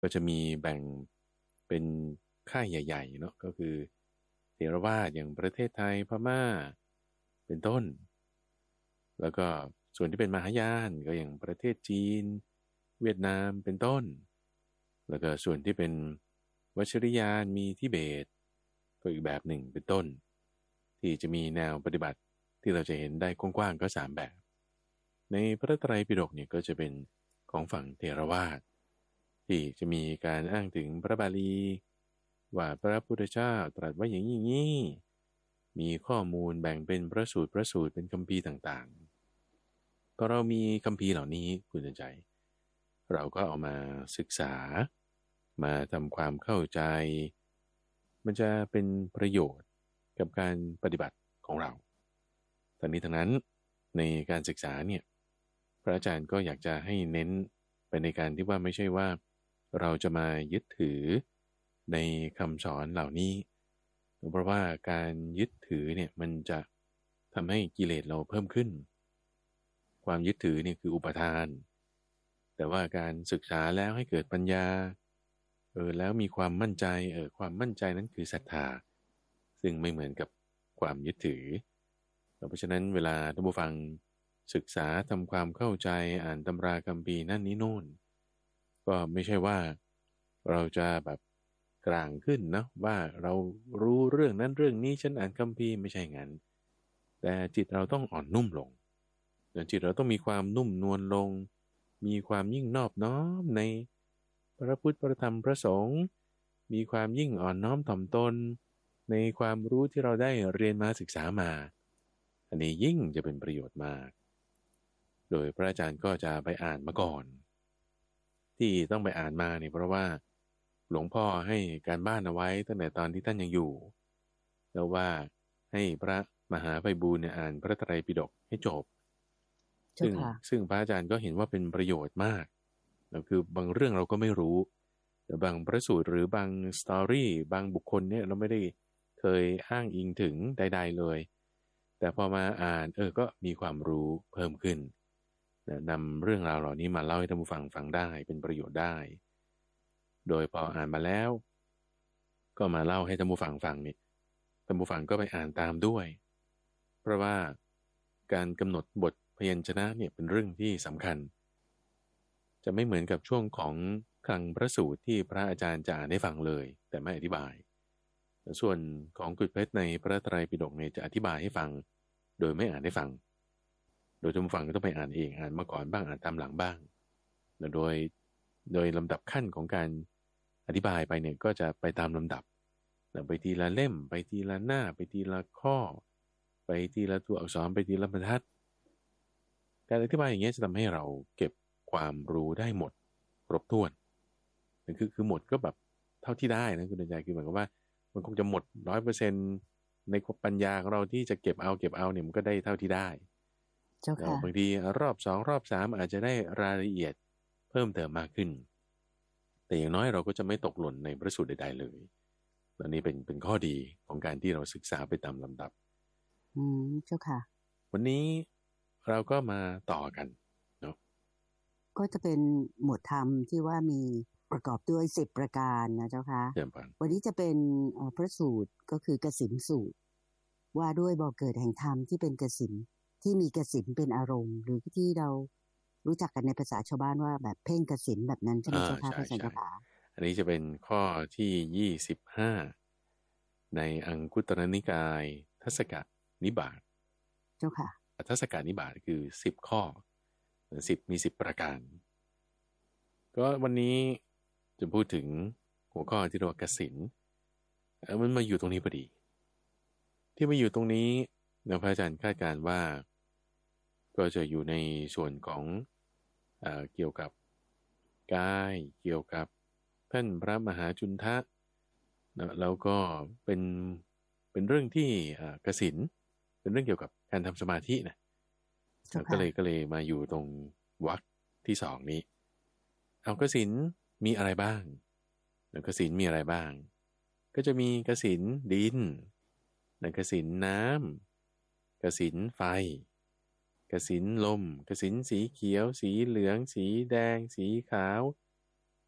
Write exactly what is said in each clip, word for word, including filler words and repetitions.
ก็จะมีแบ่งเป็นค่ายใหญ่ๆเนาะก็คือเถรวาทอย่างประเทศไทยพม่าเป็นต้นแล้วก็ส่วนที่เป็นมหายานก็อย่างประเทศจีนเวียดนามเป็นต้นแล้วก็ส่วนที่เป็นวชิรยานมีทิเบตก็อีกแบบหนึ่งเป็นต้นที่จะมีแนวปฏิบัติที่เราจะเห็นได้กว้างๆก็สามแบบในพระไตรปิฎกเนี่ยก็จะเป็นของฝั่งเถรวาทที่จะมีการอ้างถึงพระบาลีว่าพระพุทธเจ้าตรัสว่าอย่างนี้มีข้อมูลแบ่งเป็นพระสูตรพระสูตรเป็นคัมภีร์ต่างๆพอเรามีคัมภีร์เหล่านี้คุณใจเราก็เอามาศึกษามาทำความเข้าใจมันจะเป็นประโยชน์กับการปฏิบัติของเราทั้งนี้ทั้งนั้นในการศึกษาเนี่ยพระอาจารย์ก็อยากจะให้เน้นไปในการที่ว่าไม่ใช่ว่าเราจะมายึดถือในคำสอนเหล่านี้เพราะว่าการยึดถือเนี่ยมันจะทำให้กิเลสเราเพิ่มขึ้นความยึดถือนี่คืออุปทานแต่ว่าการศึกษาแล้วให้เกิดปัญญาเออแล้วมีความมั่นใจเออความมั่นใจนั้นคือศรัทธาซึ่งไม่เหมือนกับความยึดถือเพราะฉะนั้นเวลาท่านผู้ฟังศึกษาทำความเข้าใจอ่านตำราคัมภีร์นั่นนี้โน่นก็ไม่ใช่ว่าเราจะแบบกลางขึ้นนะว่าเรารู้เรื่องนั้นเรื่องนี้ฉันอ่านคัมภีร์ไม่ใช่งั้นแต่จิตเราต้องอ่อนนุ่มลงจิตเราต้องมีความนุ่มนวลลงมีความยิ่งนอบน้อมในพระพุทธพระธรรมพระสงฆ์มีความยิ่งอ่อนน้อมถ่อมตนในความรู้ที่เราได้เรียนมาศึกษามาอันนี้ยิ่งจะเป็นประโยชน์มากโดยพระอาจารย์ก็จะไปอ่านมาก่อนที่ต้องไปอ่านมาเนี่ยเพราะว่าหลวงพ่อให้การบ้านเอาไว้ตั้งแต่ตอนที่ท่านยังอยู่แล้วว่าให้พระมหาไพบูลย์เนี่ยอ่านพระไตรปิฎกให้จบซึ่งซึ่งพระอาจารย์ก็เห็นว่าเป็นประโยชน์มากแล้วคือบางเรื่องเราก็ไม่รู้แต่บางพระสูตรหรือบางสตอรี่บางบุคคลเนี่ยเราไม่ได้เคยอ้างอิงถึงใดๆเลยแต่พอมาอ่านเออก็มีความรู้เพิ่มขึ้นนำเรื่องราวเหล่านี้มาเล่าให้ท่านผู้ฟังฟังได้เป็นประโยชน์ได้โดยพออ่านมาแล้วก็มาเล่าให้ท่านผู้ฟังฟังนี่ท่านผู้ฟังก็ไปอ่านตามด้วยเพราะว่าการกำหนดบทพยัญชนะเนี่ยเป็นเรื่องที่สำคัญจะไม่เหมือนกับช่วงของคลังพระสูตรที่พระอาจารย์จะอ่านให้ฟังเลยแต่ไม่อธิบายส่วนของกุฎเพชรในพระไตรปิฎกเนี่ยจะอธิบายให้ฟังโดยไม่อ่านให้ฟังโดยท่านผู้ฟังก็ต้องไปอ่านเองอ่านมาก่อนบ้างอ่านตามหลังบ้างโดยโดยลำดับขั้นของการอธิบายไปเนี่ยก็จะไปตามลำดับไปทีละเล่มไปทีละหน้าไปทีละข้อไปทีละตัวอักษรไปทีละบรรทัดการอธิบายอย่างนี้จะทำให้เราเก็บความรู้ได้หมดครบถ้วนคือคือหมดก็แบบเท่าที่ได้นะคุณใจคือเหมือนกับว่ามันคงจะหมดร้อยเปอร์เซ็นต์ในปัญญาของเราที่จะเก็บเอาเก็บเอาเนี่ยมันก็ได้เท่าที่ได้แล้วบางทีรอบสองรอบสามอาจจะได้รายละเอียดเพิ่มเติมมากขึ้นแต่อย่างน้อยเราก็จะไม่ตกหล่นในพระสูตรใดๆเลยและนี่เป็นเป็นข้อดีของการที่เราศึกษาไปตามลำดับอืมเจ้าค่ะวันนี้เราก็มาต่อกันเนาะก็จะเป็นหมวดธรรมที่ว่ามีประกอบด้วยสิบประการนะเจ้าค่ะวันนี้จะเป็นพระสูตรก็คือกสิณสูตรว่าด้วยบ่อเกิดแห่งธรรมที่เป็นกสิณที่มีกสิณเป็นอารมณ์หรือที่เรารู้จักกันในภาษาชาวบ้านว่าแบบเพ่งกสิณแบบนั้นใช่ไหมเจ้าค่ะพระอาจารย์ค่ะอันนี้จะเป็นข้อที่ยี่สิบห้าในอังคุตรนิกายทัศกนิบาตเจ้าค่ะทัศกนิบาตคือสิบข้อสิบมีสิบประการก็วันนี้จะพูดถึงหัวข้อที่เรียกว่ากสิณมันมาอยู่ตรงนี้พอดีที่มาอยู่ตรงนี้นักพระอาจารย์คาดการณ์ว่าก็จะอยู่ในส่วนของเอ่อเกี่ยวกับกายเกี่ยวกับท่านพระมหาจุนทะแล้วก็เป็นเป็นเรื่องที่กสิณเป็นเรื่องเกี่ยวกับการทำสมาธินะก็เลยก็เลยมาอยู่ตรงวรรคที่สองนี้เอากสิณมีอะไรบ้างกสิณมีอะไรบ้างก็จะมีกสิณดินกสิณน้ำกสิณไฟกสิณลมกสิณสีเขียวสีเหลืองสีแดงสีขาว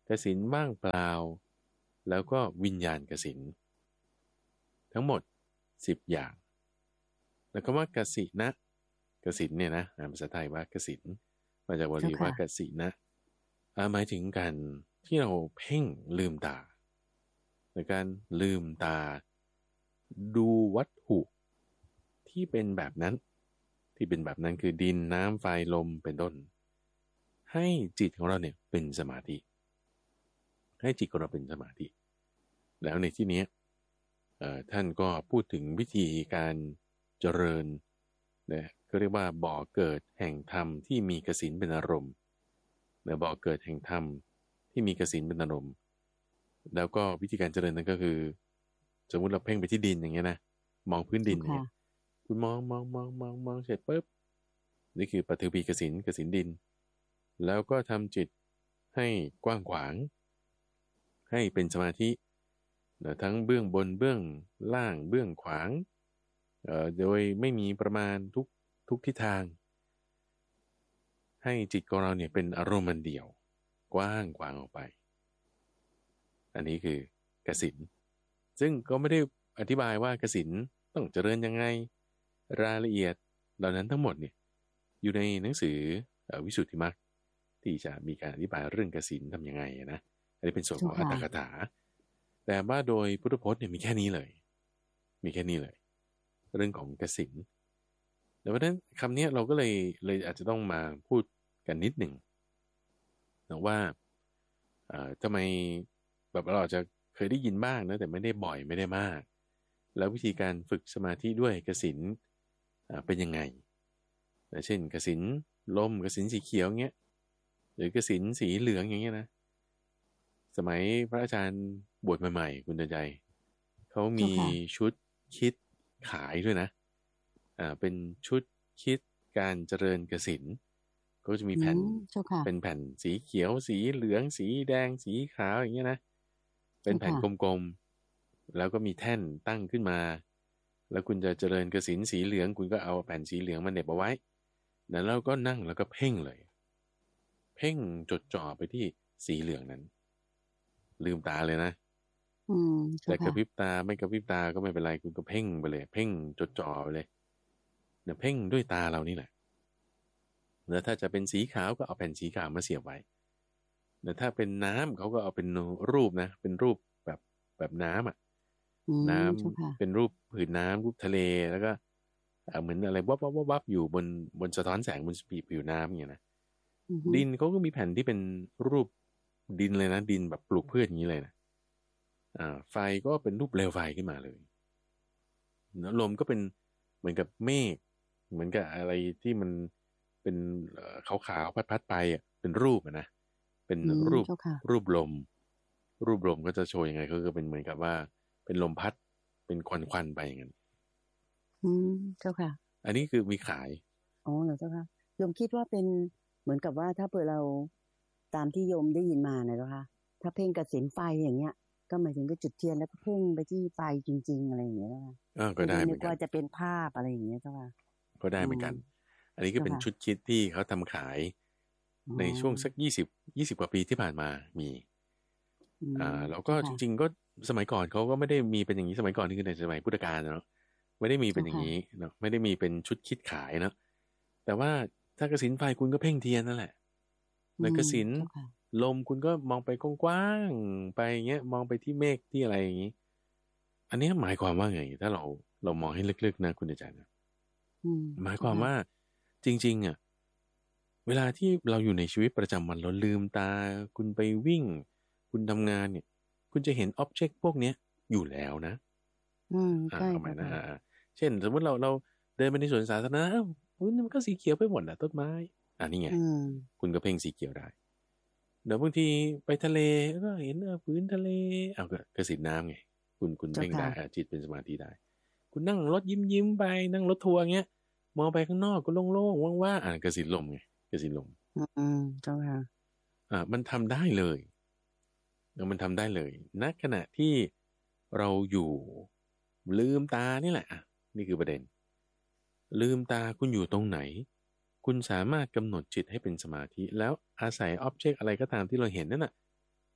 กสิณว่างเปล่าแล้วก็วิญญาณกสิณทั้งหมดสิบอย่างแล้วก็ว่ากสิณะกสิณเนี่ยนะภาษาไทยว่ากสิณมาจากวลีว่ากสิณะหมายถึงการที่เราเพ่งลืมตาในการลืมตาดูวัตถุที่เป็นแบบนั้นที่เป็นแบบนั้นคือดินน้ำไฟลมเป็นต้นให้จิตของเราเนี่ยเป็นสมาธิให้จิตของเราเป็นสมาธิแล้วในที่นี้ท่านก็พูดถึงวิธีการเจริญนะก็เรียกว่าบ่อเกิดแห่งธรรมที่มีกสิณเป็นอารมณ์นะบ่อเกิดแห่งธรรมที่มีกสิณเป็นอารมณ์แล้วก็วิธีการเจริญนั้นก็คือสมมุติเราเพ่งไปที่ดินอย่างเงี้ยนะมองพื้นดินอย่างเงี้ยคุณมองมองมองมองมองเสร็จปุ๊บนี่คือปฐพีกสิณกสิณดินแล้วก็ทำจิตให้กว้างขวางให้เป็นสมาธินะทั้งเบื้องบนเบื้องล่างเบื้องขวางเอ่อโดยไม่มีประมาณทุกทุกทิศทางให้จิตของเราเนี่ยเป็นอารมณ์มันเดียวกว้างขวางออกไปอันนี้คือกสิณซึ่งก็ไม่ได้อธิบายว่ากสิณต้องเจริญยังไงรายละเอียดเหล่านั้นทั้งหมดเนี่ยอยู่ในหนังสือวิสุทธิมรรคที่จะมีการอธิบายเรื่องกสิณทำยังไงนะอันนี้เป็นส่วนของอัตถกถาแต่ว่าโดยพุทธพจน์เนี่ยมีแค่นี้เลยมีแค่นี้เลยเรื่องของกสิณดังนั้นคำนี้เราก็เลยเลยอาจจะต้องมาพูดกันนิดหนึ่งนะว่าทำไมแบบเราอาจจะเคยได้ยินบ้างนะแต่ไม่ได้บ่อยไม่ได้มากแล้ววิธีการฝึกสมาธิด้วยกสิณเป็นยังไงเช่นกสิณลมกสิณสีเขียวเงี้ยหรือกสิณสีเหลืองอย่างเงี้ยนะสมัยพระอาจารย์บวชใหม่ๆคุณเดินใจเขามีชุดคิดขายด้วยนะอ่าเป็นชุดคิดการเจริญกสิณก็จะมีแผ่นเป็นแผ่นสีเขียวสีเหลืองสีแดงสีขาวอย่างเงี้ยนะเป็นแผ่นกลมๆแล้วก็มีแท่นตั้งขึ้นมาแล้วคุณจะเจริญกสิณสีเหลืองคุณก็เอาแผ่นสีเหลืองมาเหน็บเอาไว้แล้วเราก็นั่งแล้วก็เพ่งเลยเพ่งจดจ่อไปที่สีเหลืองนั้นลืมตาเลยนะแต่กระพริบตาไม่กระพริบตาก็ไม่เป็นไรคุณก็เพ่งไปเลยเพ่งจดจ่อไปเลยเนี่ยเพ่งด้วยตาเรานี่แหละแล้วถ้าจะเป็นสีขาวก็เอาแผ่นสีขาวมาเสียบไว้แต่ถ้าเป็นน้ำเขาก็เอาเป็นรูปนะเป็นรูปแบบแบบน้ำอ่ะน้ำเป็นรูปผืนน้ำรูปทะเลแล้วก็เหมือนอะไรวับวับวับวับอยู่บนบนสะท้อนแสงบนผิวน้ำอย่างเงี้ยนะดินเขาก็มีแผ่นที่เป็นรูปดินเลยนะดินแบบปลูกพืชอย่างนี้เลยนะอ่าไฟก็เป็นรูปเปลวไฟขึ้นมาเลยแล้วลมก็เป็นเหมือนกับเมฆเหมือนกับอะไรที่มันเป็นขาวๆพัดๆไปอ่ะเป็นรูปอ่ะนะเป็นรูปรูปลมรูปลมก็จะโชว์ยังไงก็คือเป็นเหมือนกับว่าเป็นลมพัดเป็นควันๆไปอย่างนั้นอืมเจ้าค่ะอันนี้คือมีขายอ๋อเหรอเจ้าค่ะโยมคิดว่าเป็นเหมือนกับว่าถ้าเผื่อเราตามที่โยมได้ยินมานะเจ้าค่ะถ้าเพ่งกสิณไฟอย่างเงี้ยก็หมายถึงก็จุดเทียนแล้วก็เพ่งไปที่ไฟจริงๆอะไรอย่างเงี้ยอ่าก็ได้เหมือนกันว่าจะเป็นภาพอะไรอย่างเงี้ยเจ้าค่ะก็ได้เหมือนกันอันนี้ก็เป็นชุดคิดที่เขาทำขายในช่วงสักยี่สิบยี่สิบกว่าปีที่ผ่านมามีอ่าแล้วก็จริงๆก็สมัยก่อนเขาก็ไม่ได้มีเป็นอย่างนี้สมัยก่อนนี่คือในสมัยพุทธกาลเนาะไม่ได้มีเป็นอย่างนี้เนาะไม่ได้มีเป็นชุดคิดขายเนาะแต่ว่าถ้ากสิณไฟคุณก็เพ่งเทียนนั่นแหละในกสิณลมคุณก็มองไปกว้างๆไปเงี้ยมองไปที่เมฆที่อะไรอย่างนี้อันนี้หมายความว่าไงถ้าเราเรามองให้ลึกๆนะคุณอาจารย์นะหมายความว่าจริงๆอ่ะเวลาที่เราอยู่ในชีวิตประจำวันเราลืมตาคุณไปวิ่งคุณทำงานเนี่ยคุณจะเห็นอ็อบเจกต์พวกนี้อยู่แล้วนะอืมใช่ไหมนะเช่นสมมติเราเราเดินไปในสวนสาธารณะอ้าวมันก็สีเขียวไปหมดอ่ะต้นไม้อันนี้ไงคุณก็เพ่งสีเขียวได้เดี๋ยวบางทีไปทะเลก็เห็นพื้นทะเลเอาก็กระสิณน้ำไงคุณคุณเพ่งได้จิตเป็นสมาธิได้คุณนั่งรถยิ้มยิ้มไปนั่งรถทัวร์เงี้ยมองไปข้างนอกก็โล่งๆว่างๆอ่านกระสิณลมไงกระสิณลมอืมเจ้าค่ะอ่ามันทำได้เลยมันทำได้เลยณขณะที่เราอยู่ลืมตานี่แหละอ่ะนี่คือประเด็นลืมตาคุณอยู่ตรงไหนคุณสามารถกำหนดจิตให้เป็นสมาธิแล้วอาศัยอ็อบเจกต์อะไรก็ตามที่เราเห็นนั่นน่ะ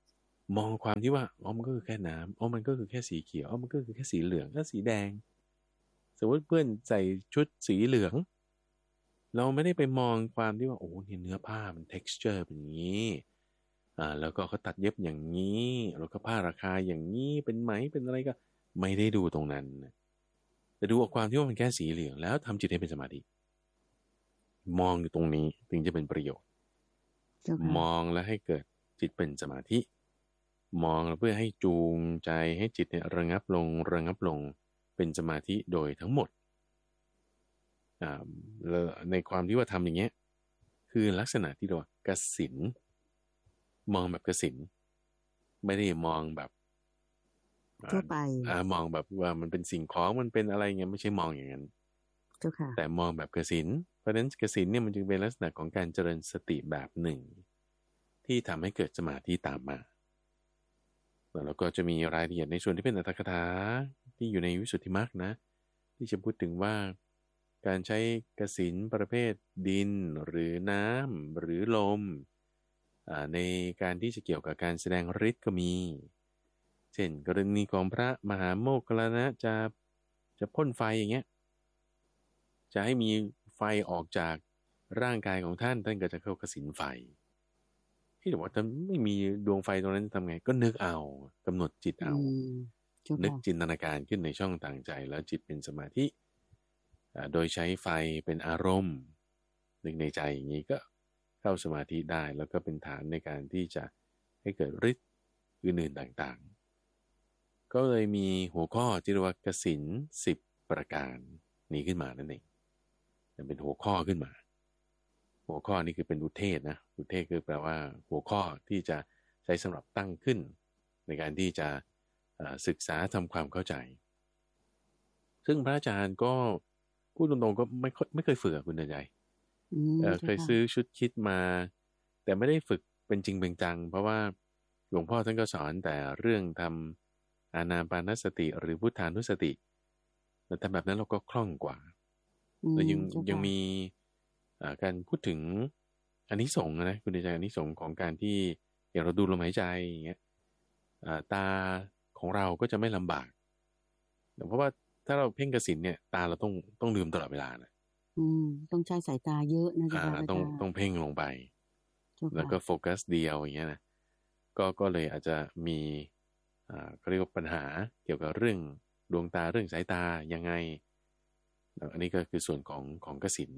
มองความที่ว่าอ๋อมันก็คือแค่น้ำอ๋อมันก็คือแค่สีเขียวอ๋อมันก็คือแค่สีเหลืองก็สีแดงสมมติเพื่อนใส่ชุดสีเหลืองเราไม่ได้ไปมองความที่ว่าโอ้เนี่ยเนื้อผ้ามัน texture เป็นอย่างนี้อ่าแล้วก็เขาตัดเย็บอย่างนี้แล้วก็ผ้าราคาอย่างนี้เป็นไหมเป็นอะไรก็ไม่ได้ดูตรงนั้นแต่ดูเอาความที่ว่ามันแค่สีเหลืองแล้วทำจิตให้เป็นสมาธิมองอยู่ตรงนี้ถึงจะเป็นประโยชน์มองแล้วให้เกิดจิตเป็นสมาธิมองเพื่อให้จูงใจให้จิตเนี่ยระงับลงระงับลงเป็นสมาธิโดยทั้งหมดอ่าในความที่ว่าทำอย่างเงี้ยคือลักษณะที่เรากสิณมองแบบกสิณไม่ได้มองแบบทั่วไปอ่ามองแบบว่ามันเป็นสิ่งของมันเป็นอะไรเงี้ยไม่ใช่มองอย่างนั้นแต่มองแบบกสิณเพราะฉะนั้นกสิณเนี่ยมันจึงเป็นลักษณะของการเจริญสติแบบหนึ่งที่ทำให้เกิดสมาธิตามมาแล้วก็จะมีรายละเอียดในส่วนที่เป็นอรรถกถาที่อยู่ในวิสุทธิมรรคนะที่จะพูดถึงว่าการใช้กสิณประเภทดินหรือน้ำหรือลมในการที่จะเกี่ยวกับการแสดงฤทธิ์ก็มีเช่นกรณีของพระมหาโมคคัลลานะจะจะพ่นไฟอย่างเงี้ยจะให้มีไฟออกจากร่างกายของท่านท่านก็จะเข้ากสิณไฟที่บอกว่าถ้าไม่มีดวงไฟตรงนั้นทำไงก็นึกเอากำหนดจิตเอานึกจินตนาการขึ้นในช่องต่างใจแล้วจิตเป็นสมาธิโดยใช้ไฟเป็นอารมณ์นึกในใจอย่างนี้ก็เข้าสมาธิได้แล้วก็เป็นฐานในการที่จะให้เกิดฤทธิ์อื่นๆต่างๆก็เลยมีหัวข้อที่เรียกว่ากสิณสิบประการนี้ขึ้นมานั่นเองเป็นหัวข้อขึ้นมาหัวข้อนี้คือเป็นอุเทศนะอุเทศคือแปลว่าหัวข้อที่จะใช้สำหรับตั้งขึ้นในการที่จะศึกษาทำความเข้าใจซึ่งพระอาจารย์ก็พูดตรงๆก็ไม่ไม่เคยฝึกคุณเดชใจเคยซื้อชุดคิดมาแต่ไม่ได้ฝึกเป็นจริงเป็นจังเพราะว่าหลวงพ่อท่านก็สอนแต่เรื่องทำอานาปานสติหรือพุทธานุสติแต่แบบนั้นเราก็คล่องกว่าแล้วยังยังมีการพูดถึงอานิสงส์นะคุณเดชใจอานิสงส์ของการที่อย่างเราดูลมหายใจอย่างเงี้ยตาของเราก็จะไม่ลำบากเพราะว่าถ้าเราเพ่งกสิณเนี่ยตาเราต้องต้องลืมตลอดเวลานะอืมต้องใช้สายตาเยอะนะจ๊ะอาจารย์ต้องต้องเพ่งลงไปแล้วก็โฟกัสเดียวอย่างเงี้ยนะก็ก็เลยอาจจะมีอ่าเขาเรียกว่าปัญหาเกี่ยวกับเรื่องดวงตาเรื่องสายตายังไงอันนี้ก็คือส่วนของของกสิณ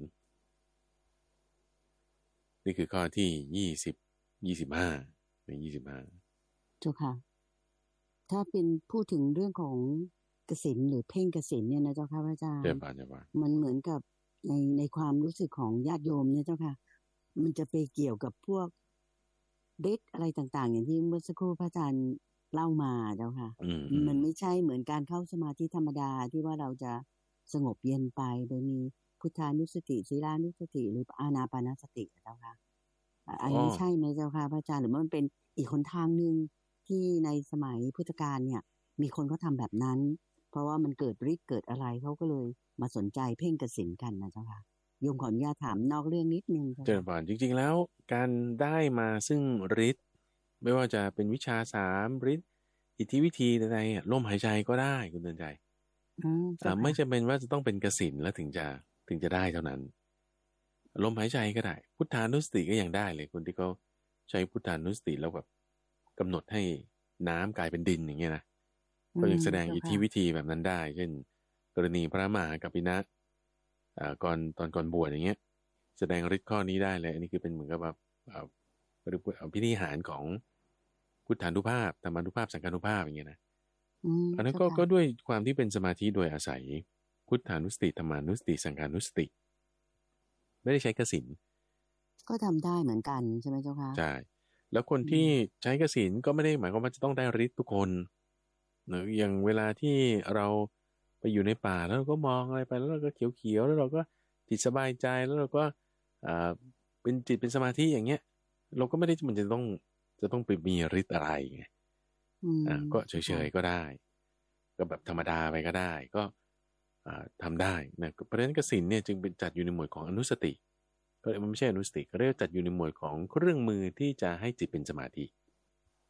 นี่คือข้อที่ยี่สิบยี่สิบห้าเป็นยี่สิบห้าเจ้าค่ะถ้าเป็นพูดถึงเรื่องของกสิณหรือเพ่งกสิณเนี่ยนะเจ้าค่ะพระอาจารย์มันเหมือนกับในในความรู้สึกของญาติโยมเนี่ยเจ้าค่ะมันจะไปเกี่ยวกับพวกฤทธิ์อะไรต่างๆอย่างที่เมื่อสักครู่พระอาจารย์เล่ามาเจ้าค่ะมันไม่ใช่เหมือนการเข้าสมาธิธรรมดาที่ว่าเราจะสงบเย็นไปโดยมีพุทธานุสติศีลานุสติหรืออานาปานสติเจ้าค่ะอันนี้ใช่ไหมเจ้าค่ะพระอาจารย์หรือมันเป็นอีกหนทางนึงที่ในสมัยพุทธกาลเนี่ยมีคนเขาทำแบบนั้นเพราะว่ามันเกิดฤทธิ์เกิดอะไรเขาก็เลยมาสนใจเพ่งกสิณกันนะเจ้าค่ะโยมขออนุญาตถามนอกเรื่องนิดนึงเจริญพรจริงๆแล้วการได้มาซึ่งฤทธิ์ไม่ว่าจะเป็นวิชาสามฤทธิ์อิทธิวิธีใดๆลมหายใจก็ได้คุณเตือนใจอ่าไม่จำเป็นว่าจะต้องเป็นกสิณแล้วถึงจะถึงจะได้เท่านั้นลมหายใจก็ได้พุทธานุสติก็ยังได้เลยคนที่เขาใช้พุทธานุสติแล้วแบบกำหนดให้น้ำกลายเป็นดินอย่างเงี้ยนะก็ยังแสดงอิทธิวิธีแบบนั้นได้เช่นกรณีพระมหากัปปินะอ่าก่อนตอนก่อนบวชอย่างเงี้ยแสดงฤทธิ์ข้อนี้ได้เลยอันนี้คือเป็นเหมือนกับแบบพิธีหารของพุทธานุภาพธรรมานุภาพสังฆานุภาพอย่างเงี้ยนะอันนั้นก็ก็ด้วยความที่เป็นสมาธิโดยอาศัยพุทธานุสติธรรมานุสติสังฆานุสติไม่ได้ใช้กสิณก็ทำได้เหมือนกันใช่ไหมเจ้าคะใช่แล้วคนที่ใช้กสิณก็ไม่ได้หมายความว่าจะต้องได้ฤทธิ์ทุกคนเนอะอย่างเวลาที่เราไปอยู่ในป่าแล้วเราก็มองอะไรไปแล้วเราก็เขียวๆแล้วเราก็จิตสบายใจแล้วเราก็อ่าเป็นจิตเป็นสมาธิอย่างเงี้ยเราก็ไม่ได้มันจะต้องจะต้องไปมีฤทธิ์อะไรไงอ่าก็เฉยๆก็ได้ก็แบบธรรมดาไปก็ได้ก็อ่าทำได้นะเพราะฉะนั้นกสิณเนี่ยจึงเป็นจัดอยู่ในหมวดของอนุสติก็มันไม่ใช่อนุสติก็เรียกจัดอยู่ในหมวดของเครื่องมือที่จะให้จิตเป็นสมาธิที่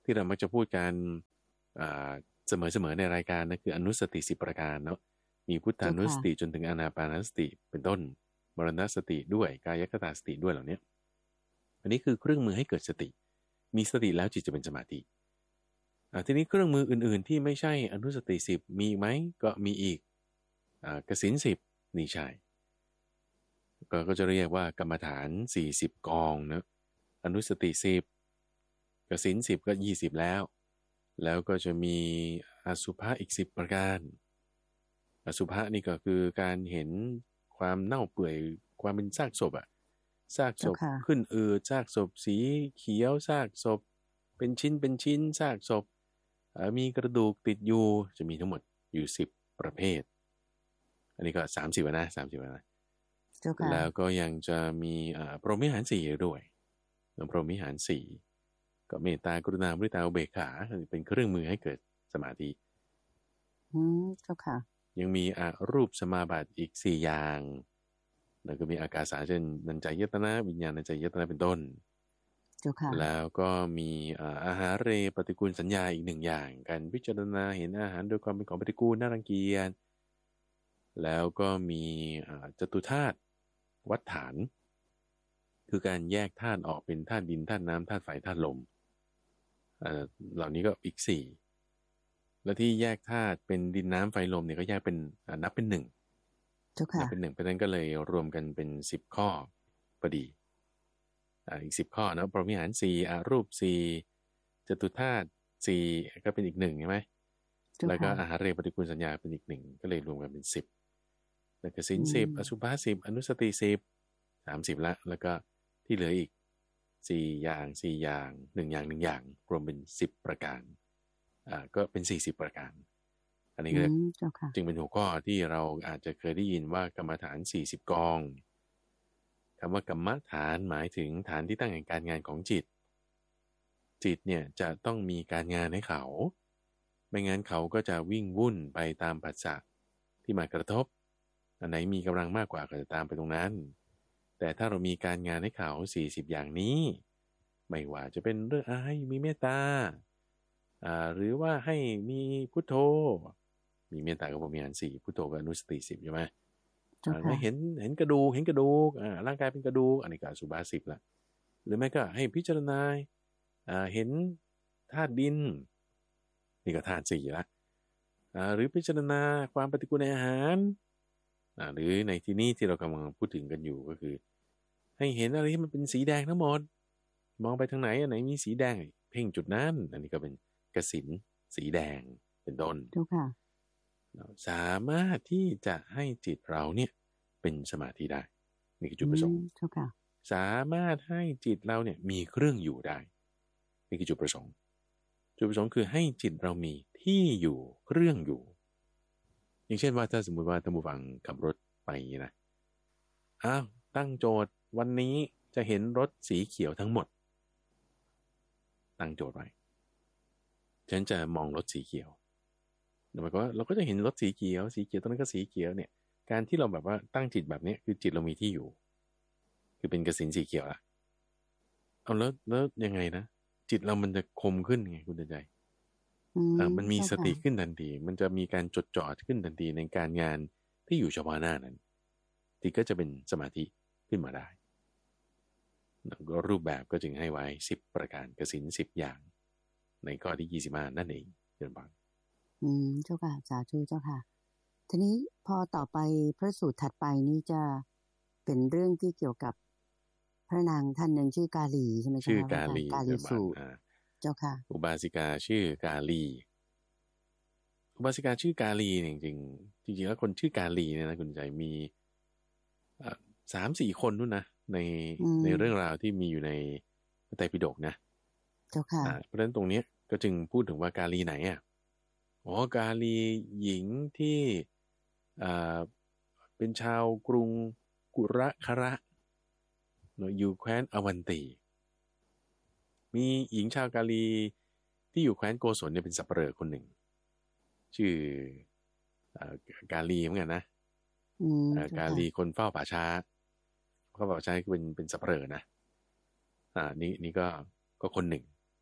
ที่เรามักจะพูดกันเสมอๆในรายการนั่นคืออนุสติสิบประการเนาะมีพุทธานุสติจนถึงอานาปานสติเป็นต้นมรณสติด้วยกายคตาสติด้วยเหล่านี้อันนี้คือเครื่องมือให้เกิดสติมีสติแล้วจิตจะเป็นสมาธิทีนี้เครื่องมืออื่นๆที่ไม่ใช่อนุสติสิบมีไหมก็มีอีกกสิณสิบนี่ใช่ก็จะเรียกว่ากรรมฐานสี่สิบกองนะอนุสติสิบกสิณสิบก็ยี่สิบแล้วแล้วก็จะมีอสุภะอีกสิบประการอสุภะนี่ก็คือการเห็นความเน่าเปื่อยความเป็นซากศพอะซากศพขึ้นอืดซากศพสีเขียวซากศพเป็นชิ้นเป็นชิ้นซากศพมีกระดูกติดอยู่จะมีทั้งหมดอยู่สิบประเภทอันนี้ก็สามสิบนะสามสิบนะแล้วก็ยังจะมีพรหมิหารสี่ด้วยพรหมิหารสี่ก็เมตตากรุณามุทิตาอุเบกขาเป็นเครื่องมือให้เกิดสมาธิอืมเจ้าค่ะยังมีอรูปสมาบัติอีกสี่อย่างแล้วก็มีอากาสาเช่นนันจายตนะวิญญาณัญจายตนะเป็นต้นเจ้าค่ะแล้วก็มีอาหารเรปฏิกูลสัญญาอีกหนึ่งอย่างการพิจารณาเห็นอาหารโดยความเป็นของปฏิกูลน่ารังเกียจแล้วก็มีจตุธาตุวัฏฐานคือการแยกธาตุออกเป็นธาตุดินธาตุน้ำธาตุไฟธาตุลมเหล่านี้ก็อีกสี่แล้วที่แยกธาตุเป็นดินน้ำไฟลมเนี่ยก็แยกเป็นนับเป็นหนึ่งนับเป็นหนึ่งเพราะฉะนั้นก็เลยรวมกันเป็นสิบข้อพอดีอีกสิบข้อนะพรหมิหารสี่อรูปสี่จตุธาตุสี่ก็เป็นอีกหนึ่งใช่ไหมแล้วก็อาหารเรปฏิกูลสัญญาเป็นอีกหนึ่งก็เลยรวมกันเป็นสิบแล้วก็ศีลสิบอสุภะสิบอนุสติสิบสามสิบละแล้วก็ที่เหลืออีกสี่อย่างสี่อย่างหนึ่งอย่างหนึ่งอย่างรวมเป็นสิบประการอ่าก็เป็นสี่สิบประการอันนี้ก็จึงเป็นหัวข้อที่เราอาจจะเคยได้ยินว่ากรรมฐานสี่สิบกองคำว่ากรรมฐานหมายถึงฐานที่ตั้งแห่งการงานของจิตจิตเนี่ยจะต้องมีการงานให้เขาไม่งั้นเขาก็จะวิ่งวุ่นไปตามปัจจัยที่มากระทบอันไหนมีกำลังมากกว่าก็จะตามไปตรงนั้นแต่ถ้าเรามีการงานให้เขาสี่สิบอย่างนี้ไม่ว่าจะเป็นเรื่องให้มีเมตตาอ่าหรือว่าให้มีพุทโธมีเมตตากับพรหมิหารสี่พุทโธกับอนุสติสิบใช่ไหมให้เห็นเห็นกระดูกเห็นกระดูกอ่าร่างกายเป็นกระดูกอันนี้ก็อสุภะสิบละหรือไม่ก็ให้พิจารณาอ่าเห็นธาตุดินนี่ก็ธาตุสี่ละอ่าหรือพิจารณาความปฏิกูลในอาหารอ่าหรือในที่นี้ที่เรากำลังพูดถึงกันอยู่ก็คือให้เห็นอะไรที่มันเป็นสีแดงทั้งหมดมองไปทางไหนอันไหนมีสีแดงเพ่งจุดนั้นอันนี้ก็เป็นกสิณสีแดงเป็นต้นถูกค่ะเราสามารถที่จะให้จิตเราเนี่ยเป็นสมาธิได้นี่คือจุดประสงค์ถูกค่ะสามารถให้จิตเราเนี่ยมีเครื่องอยู่ได้นี่คือจุดประสงค์จุดประสงค์คือให้จิตเรามีที่อยู่เครื่องอยู่อย่างเช่นว่าถ้าสมมุติว่าท่านผู้ฟังขับรถไปนะอ้าวตั้งโจทย์วันนี้จะเห็นรถสีเขียวทั้งหมดตั้งโจทย์ไว้ฉันจะมองรถสีเขียวหมายความว่าเราก็จะเห็นรถสีเขียวสีเขียวตรงนั้นก็สีเขียวเนี่ยการที่เราแบบว่าตั้งจิตแบบนี้คือจิตเรามีที่อยู่คือเป็นกสิณสีเขียวละเอาแล้วแล้วยังไงนะจิตเรามันจะคมขึ้นไงคุณใจอ่ามันมีสติขึ้นทันทีมันจะมีการจดจ่อขึ้นทันทีในการงานที่อยู่เฉพาะหน้านั้นที่ก็จะเป็นสมาธิขึ้นมาได้แล้วก็รูปแบบก็จึงให้ไว้สิบประการกสิณสิบอย่างในข้อที่ยี่สิบห้านั่นเองเดินบางอืมเจ้าค่ะสาธุเจ้าค่ะทีนี้พอต่อไปพระสูตรถัดไปนี่จะเป็นเรื่องที่เกี่ยวกับพระนางท่านหนึ่งชื่อกาลีใช่ไหมชื่อกาลีกาลีสูตรเจ้าค่ะอุบาสิกาชื่อกาลีอุบาสิกาชื่อกาลีจริงๆจริงๆแล้วคนชื่อกาลีเนี่ยนะคุณใจมีสามสี่คนนู่นนะในในเรื่องราวที่มีอยู่ในพระไตรปิฎกนะเจ้าค่ะเพราะฉะนั้นตรงนี้ก็จึงพูดถึงว่ากาลีไหนอ่ะอ๋อกาลีหญิงที่อ่าเป็นชาวกรุงกุระคระอยู่แคว้นอวันตีมีหญิงชาวกาลีที่อยู่แคว้นโกศลเนี่ยเป็นสัปเหร่อคนหนึ่งชื่อกาลีเหมือนกันนะกาลีคนเฝ้าป่าช้าเขาป่าช้าคือเป็นเป็นสัปเหร่อนะอ่านี่นี่ก็ก็คนหนึ่ง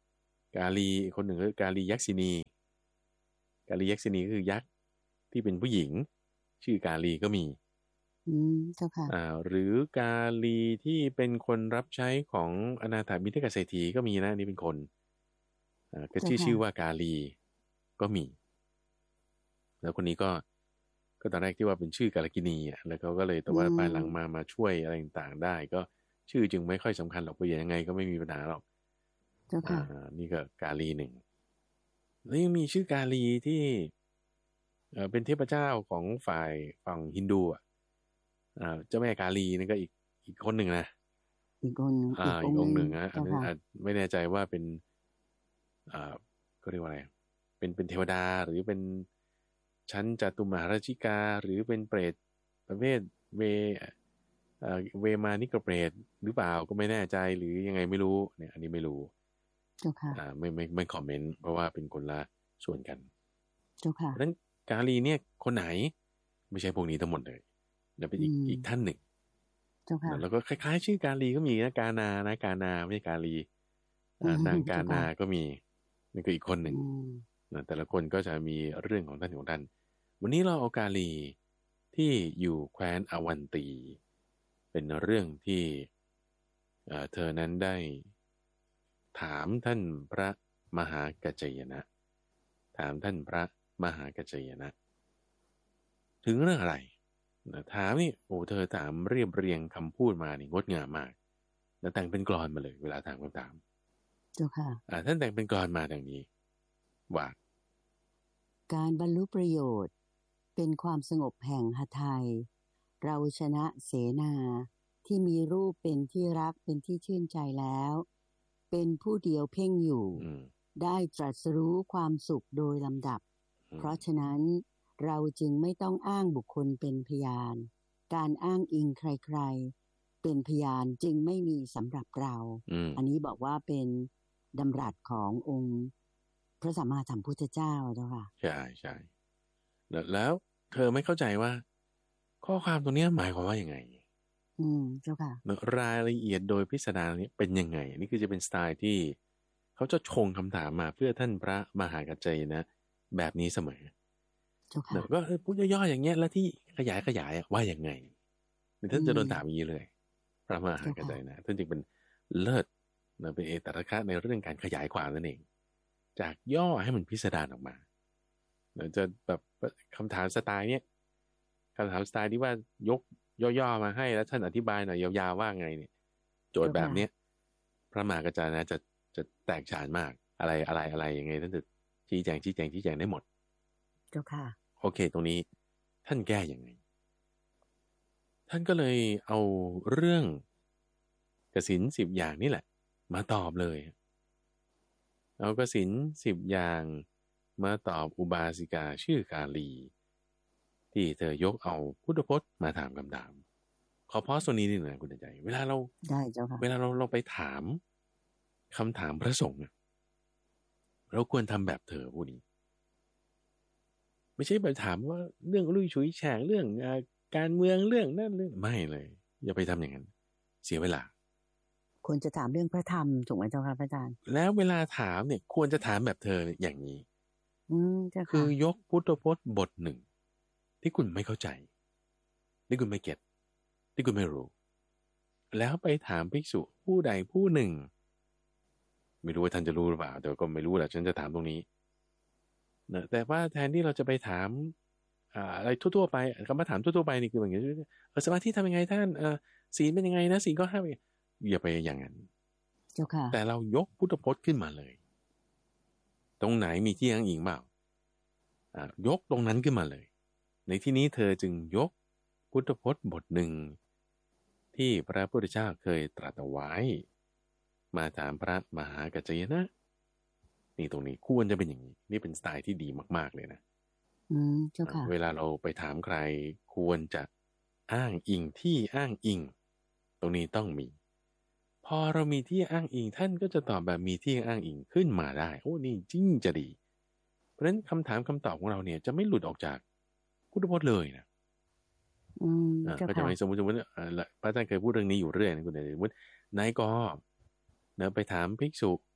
กาลีคนหนึ่งก็กาลียักษินีกาลียักษินีก็คือยักษ์ที่เป็นผู้หญิงชื่อกาลีก็มีอืมเจ้าค่ะอ่าหรือกาลีที่เป็นคนรับใช้ของอนาถบิณฑิกเศรษฐีก็มีนะนี่เป็นคนอ่าก็ชื่อชื่อว่ากาลีก็มีแล้วคนนี้ก็ก็ตอนแรกที่ว่าเป็นชื่อกาลกินีอ่ะแล้วเขาก็เลยแต่ว่าภายหลังมามาช่วยอะไรต่างๆได้ก็ชื่อจึงไม่ค่อยสำคัญหรอกไปยังไงก็ไม่มีปัญหาหรอกอ่านี่ก็กาลีหนึ่งแล้วยังมีชื่อกาลีที่เอ่อเป็นเทพเจ้าของฝ่ายฝั่งฮินดูอ่ะอ่าเจ้าแม่กาลีนี่ก็อีกอีกคนหนึ่งนะอีกองค์อ่าอีกองค์หนึ่งนะอันนั้นไม่แน่ใจว่าเป็นอ่าก็เรียกว่าอะไรเป็นเป็นเทวดาหรือเป็นชั้นจตุมหาราชิกาหรือเป็นเปรตประเภทเวเอ่อเวมานิกเปรตหรือเปล่าก็ไม่แน่ใจหรือยังไงไม่รู้เนี่ยอันนี้ไม่รู้เจ้าค่ะอ่าไม่ไม่ไม่คอมเมนต์เพราะว่าเป็นคนละส่วนกันเจ้าค่ะเพราะฉะนั้นกาลีเนี่ยคนไหนไม่ใช่พวกนี้ทั้งหมดเลยนะเป็นอีกอีกท่านหนึ่งเจ้าค่ะแล้วก็คล้ายๆชื่อกาลีก็มีนะกานานะกานาไม่ใช่กาลีนางกานาก็มีนี่ก็อีกคนหนึ่งนะแต่ละคนก็จะมีเรื่องของท่านของท่านวันนี้เราเอากาลีที่อยู่แคว้นอวันตีเป็นเรื่องที่เธอนั้นได้ถามท่านพระมหากัจจยนะถามท่านพระมหากัจจยนะถึงเรื่องอะไรถามนี่โอ้เธอถามเรียบเรียงคำพูดมานี่งดงามมากแล้วแต่งเป็นกลอนมาเลยเวลาถามคำถามเจ้าค่ะอ่าท่านแต่งเป็นกลอนมาดังนี้ว่าการบรรลุประโยชน์เป็นความสงบแห่งหทัยเราชนะเสนาที่มีรูปเป็นที่รักเป็นที่ชื่นใจแล้วเป็นผู้เดียวเพ่งอยู่ได้ตรัสรู้ความสุขโดยลำดับเพราะฉะนั้นเราจึงไม่ต้องอ้างบุคคลเป็นพยานการอ้างอิงใครๆเป็นพยานจึงไม่มีสำหรับเรา อ, อันนี้บอกว่าเป็นดำรัสขององค์พระสัมมาสัมพุทธเจ้าเจ้าค่ะใช่ใช่แล้วเธอไม่เข้าใจว่าข้อความตรงนี้หมายความว่ายังไงอืมเจ้าค่ะรายละเอียดโดยพิสดารนี้เป็นยังไงนี่คือจะเป็นสไตล์ที่เขาจะชงคำถามมาเพื่อท่านพระมหากัจจยนะแบบนี้เสมอเจ้าค่ะก็พูดย่อๆอย่างเงี้ยแล้วที่ขยายขยายว่ายังไงท่านจะโดนถามอย่างนี้เลยพระมหากัจจยนะท่านจึงเป็นเลิศเป็นเอตตรคะในเรื่องการขยายความนั่นเองจากย่อให้มันพิสดารออกมาจะแบบคำถามสไตล์เนี้ยคำถามสไตล์ที่ว่ายกย่อๆมาให้แล้วท่านอธิบายหน่อยยาวๆว่าไงเนี่ยโจทย์แบบเนี้ยพระมหากัจจายนะจะจะแตกฉานมากอะไรอะไรอะไรยังไงท่านจะชี้แจงชี้แจงชี้แจงได้หมดเจ้าค่ะโอเคตรงนี้ท่านแก้ยังไงท่านก็เลยเอาเรื่องกสิณสิบอย่างนี่แหละมาตอบเลยเอากสิณสิบอย่างมาตอบอุบาสิกาชื่อกาลีที่เธอยกเอาพุทธพจน์มาถามคำถามขอพอสตัวนี้นิดหนึ่งคุณใจเวลาเราได้เจ้าค่ะเวลาเราเราไปถามคำถามพระสงฆ์เราควรทำแบบเธอผู้นี้ไม่ใช่ไปถามว่าเรื่องลุยฉุยแฉงเรื่องการเมืองเรื่องนั่นเรื่องไม่เลยอย่าไปทำอย่างนั้นเสียเวลาควรจะถามเรื่องพระธรรมถูกไหมเจ้าค่ะพระอาจารย์แล้วเวลาถามเนี่ยควรจะถามแบบเธออย่างนี้อืมเจ้าค่ะคือยกพุทธพจน์บทหนึ่งที่คุณไม่เข้าใจที่คุณไม่เก็ตที่คุณไม่รู้แล้วไปถามภิกษุผู้ใดผู้หนึ่งไม่รู้ว่าท่านจะรู้หรือเปล่าแต่ก็ไม่รู้แหละฉันจะถามตรงนี้นะแต่ว่าแทนที่เราจะไปถามอะไรทั่วๆไปคำว่าถามทั่วๆไปนี่คืออย่างนี้สมาธิทำยังไงท่านศีลเป็นยังไงนะศีลก็ห้ามอย่าไปอย่างนั้นเจ้าค่ะแต่เรายกพุทธพจน์ขึ้นมาเลยตรงไหนมีที่อ้างอิงเปล่ายกตรงนั้นขึ้นมาเลยในที่นี้เธอจึงยกพุทธพจน์บทหนึ่งที่พระพุทธเจ้าเคยตรัสเอาไว้มาถามพระมหากัจจยนะนี่ตรงนี้ควรจะเป็นอย่างนี้นี่เป็นสไตล์ที่ดีมากๆเลยนะอืมเจ้าค่ะเวลาเราไปถามใครควรจะอ้างอิงที่อ้างอิงตรงนี้ต้องมีพอเรามีที่อ้างอิงท่านก็จะตอบแบบมีที่อ้างอิงขึ้นมาได้โอ้นี่จริงจะดีเพราะฉะนั้นคำถามคำตอบของเราเนี่ยจะไม่หลุดออกจากพุทธพจน์เลยนะอืมก็จะไม่สมมติสมมติพระอาจารย์เคยพูดเรื่องนี้อยู่เรื่อยนะคุณเดชสมมตินายกเนอะไปถามภิกษุ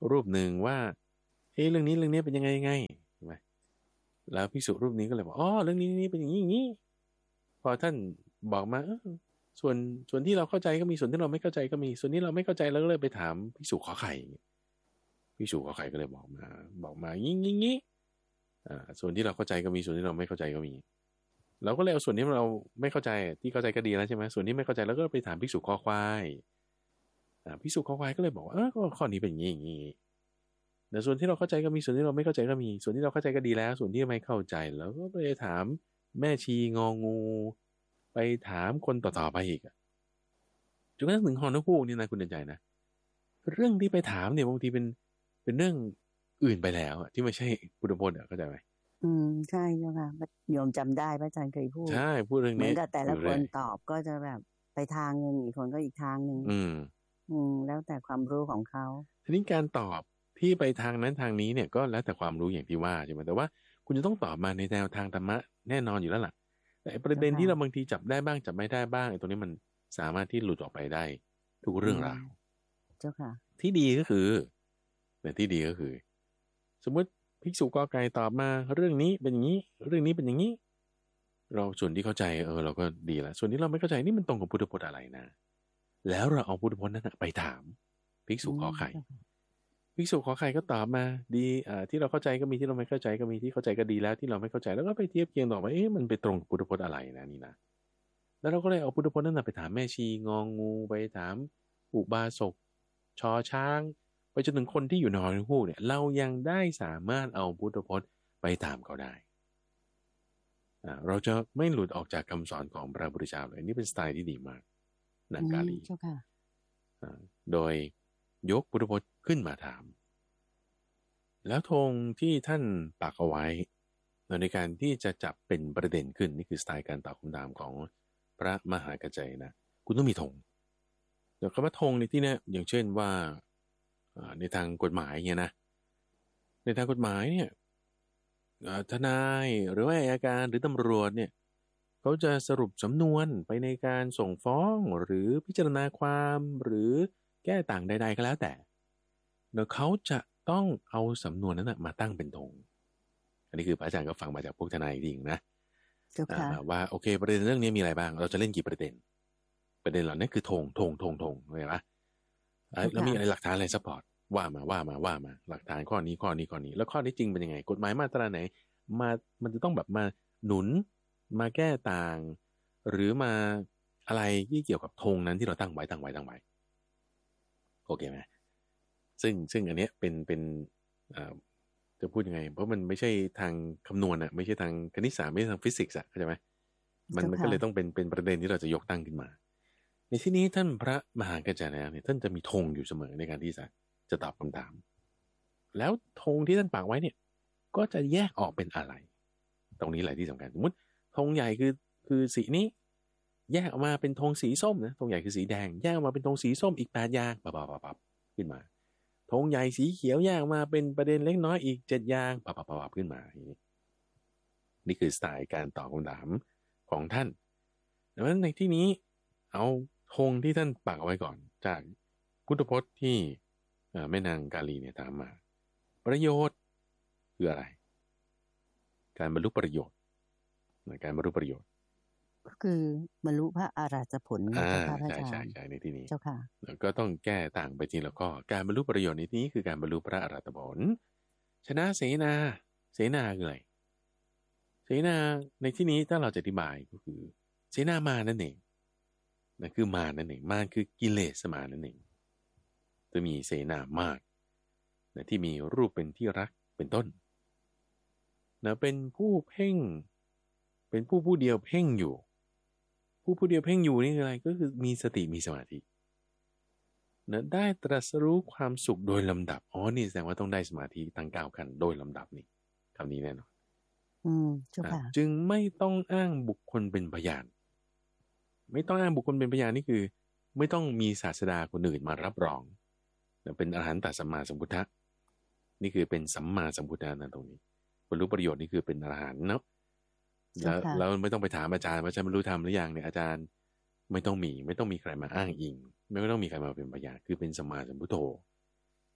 รูปหนึ่งว่าเฮ้ยเรื่องนี้เรื่องนี้เป็นยังไงยังไงใช่ไหมแล้วภิกษุรูปนี้ก็เลยบอกอ๋อเรื่องนี้นี่เป็นอย่างนี้อย่างนี้พอท่านบอกมาส่วนส่วนที่เราเข้าใจก็มีส่วนที่เราไม่เข้าใจก็มีส่วนที่เราไม่เข้าใจแล้วก็เลยไปถามภิกษุขอไข่ภิกษุขอไข่ก็เลยบอกมาบอกมางี้งี้งี้อ่าส่วนที่เราเข้าใจก็มีส่วนที่เราไม่เข้าใจก็มีเราก็เลยเอาส่วนที่เราไม่เข้าใจที่เข้าใจก็ดีแล้วใช่ไหมส่วนที่ไม่เข้าใจแล้วก็ไปถามภิกษุคอควายอ่าภิกษุคอควายก็เลยบอกว่าเออข้อนี้เป็นอย่างนี้อย่างนี้แต่ส่วนที่เราเข้าใจก็มีส่วนที่เราไม่เข้าใจก็มีส่วนที่เราเข้าใจก็ดีแล้วส่วนที่ไม่เข้าใจแล้วก็ไปถามแม่ชีงองูไปถามคนต่อๆไปอีกจนกระทั่งถึงฮอนกฮูกนี่นะคุณเดินใจนะเรื่องที่ไปถามเนี่ยบางทีเป็นเป็นเรื่องอื่นไปแล้วที่ไม่ใช่พุทธพจน์เข้าใจไหมอืมใช่แล้วค่ะโยมจำได้พระอาจารย์เคยพูดใช่พูดเรื่องนี้เหมือนกับแต่ละคนตอบก็จะแบบไปทางนึงอีกคนก็อีกทางนึงอืมอืมแล้วแต่ความรู้ของเขาทีนี้การตอบที่ไปทางนั้นทางนี้เนี่ยก็แล้วแต่ความรู้อย่างที่ว่าใช่ไหมแต่ว่าคุณจะต้องตอบมาในแนวทางธรรมะแน่นอนอยู่แล้วล่ะแต่ประเด็นที่เราบางทีจับได้บ้างจับไม่ได้บ้างไอ้ตรงนี้มันสามารถที่หลุดออกไปได้ทุกเรื่องราวเจ้าค่ะที่ดีก็คือแต่ที่ดีก็คือ สมมติภิกษุกอไก่ตอบมาเรื่องนี้เป็นอย่างนี้เรื่องนี้เป็นอย่างนี้เราส่วนที่เข้าใจเออเราก็ดีละส่วนที่เราไม่เข้าใจนี่มันตรงกับพุทธพจน์อะไรนะแล้วเราเอาพุทธพจน์นั้นไปถามภิกษุขอไข่ภิกษุขอไข่ก็ตอบมาดีอ่าที่เราเข้าใจก็มีที่เราไม่เข้าใจก็มีที่เข้าใจก็ดีแล้วที่เราไม่เข้าใจแล้วก็ไปเทียบเคียงต่อไปเอ๊ะมันไปตรงกับพุทธพจน์อะไรนะนี่นะแล้วเราก็เลยเอาพุทธพจน์นั้นไปถามแม่ชีงองูไปถามอุบาสกชอช้างไปจนถึงคนที่อยู่ในหอคู่เนี่ยเรายังได้สามารถเอาพุทธพจน์ไปตามเขาได้เราจะไม่หลุดออกจากคำสอนของพระพุทธเจ้าเลยนี่เป็นสไตล์ที่ดีมากนางกาลีโดยยกพุทธพจน์ขึ้นมาถามแล้วธงที่ท่านปักเอาไว้ในการที่จะจับเป็นประเด็นขึ้นนี่คือสไตล์การตอบคำถามของพระมหากัจจายนะคุณต้องมีธงแต่คำว่าธงในที่นี้อย่างเช่นว่าในทางกฎหมายเนี่ยนะในทางกฎหมายเนี่ยทนายหรือว่าอัยการหรือตำรวจเนี่ยเขาจะสรุปสำนวนไปในการส่งฟ้องหรือพิจารณาความหรือแก้ต่างใดๆก็แล้วแต่เดี๋ยวเขาจะต้องเอาสำนวนนั้นมาตั้งเป็นธงอันนี้คือพระอาจารย์ก็ฟังมาจากพวกทนายจริงนะว่าโอเคประเด็นเรื่องนี้มีอะไรบ้างเราจะเล่นกี่ประเด็นประเด็นเหล่านี้คือธงธงธงธงเข้าใจปะแล้วมีอะไรหลักฐานอะไรซัพพอร์ตว่ามาว่ามาว่ามาหลักฐานข้อนี้ข้อนี้ข้อนี้แล้วข้อนี้จริงเป็นยังไงกฎหมายมาตราไหนมามันจะต้องแบบมาหนุนมาแก้ต่างหรือมาอะไรที่เกี่ยวกับธงนั้นที่เราตั้งไว้ตั้งไว้ตั้งไว้โอเคไหมซึ่งซึ่งอันเนี้ยเป็นเป็นจะพูดยังไงเพราะมันไม่ใช่ทางคำนวณอะไม่ใช่ทางคณิตศาสตร์ไม่ใช่ทางฟิสิกส์อะเข้าใจไหมมันมันก็เลยต้องเป็นเป็นประเด็นที่เราจะยกตั้งขึ้นมาในที่นี้ท่านพระมหากัจจายนะเนี่ยท่านจะมีธงอยู่เสมอในการที่จะจะตอบคำถามแล้วธงที่ท่านปักไว้เนี่ยก็จะแยกออกเป็นอะไรตรงนี้แหละที่สำคัญสมมติธงใหญ่คือคือสีนี้แยกออกมาเป็นธงสีส้มนะธงใหญ่คือสีแดงแยกออกมาเป็นธงสีส้มอีกแปดอย่างปับปับปับขึ้นมาธงใหญ่สีเขียวแยกออกมาเป็นประเด็นเล็กน้อยอีกเจ็ดอย่างปับปับปับขึ้นมาอย่างนี้นี่คือสไตล์การตอบคำถามของท่านดังนั้นในที่นี้เอาธงที่ท่านปักเอาไว้ก่อนจากพุทธพจน์ที่แม่นางกาลีเนี่ยถามมาประโยชน์คืออะไรการบรรลุประโยชน์การบรรลุประโยชน์ก็คือบรรลุพระอรหัตผลอ่าใช่ใช่ใช่ในที่นี้เจ้าค่ะแล้วก็ต้องแก้ต่างไปทีละข้อการบรรลุประโยชน์ในที่นี้คือการบรรลุพระอรหัตผลชนะเสนาเสนาคืออะไรเสนาในที่นี้ถ้าเราจะอธิบายก็คือเสนามานั่นเองนั่นคือมานั่นเองมารคือกิเลสมานั่นเองจะมีเสนามากนะที่มีรูปเป็นที่รักเป็นต้นนะเป็นผู้เพ่งเป็นผู้ผู้เดียวเพ่งอยู่ผู้ผู้เดียวเพ่งอยู่นี่คืออะไรก็คือมีสติมีสมาธินะได้ตรัสรู้ความสุขโดยลำดับอ๋อนี่แสดงว่าต้องได้สมาธิตั้งเก้าขั้นโดยลำดับนี่คำนี้แน่นอนอืมเจ้าค่ะจึงไม่ต้องอ้างบุคคลเป็นพยานไม่ต้องอ้างบุคคลเป็นพยานนี่คือไม่ต้องมีศาสดาคนอื่นมารับรองเป็นอรหันตสัมมาสัมพุทธะนี่คือเป็นสัมมาสัมพุทธะนั่นตรงนี้บรรลุประโยชน์นี่คือเป็นอรหันต์เนาะแล้วเราไม่ต้องไปถามอาจารย์ว่าอาจารย์บรรลุธรรมหรือยังเนี่ยอาจารย์ไม่ต้องมีไม่ต้องมีใครมาอ้างอิงไม่ต้องมีใครมาเป็นพยานคือเป็นสัมมาสัมพุทโธ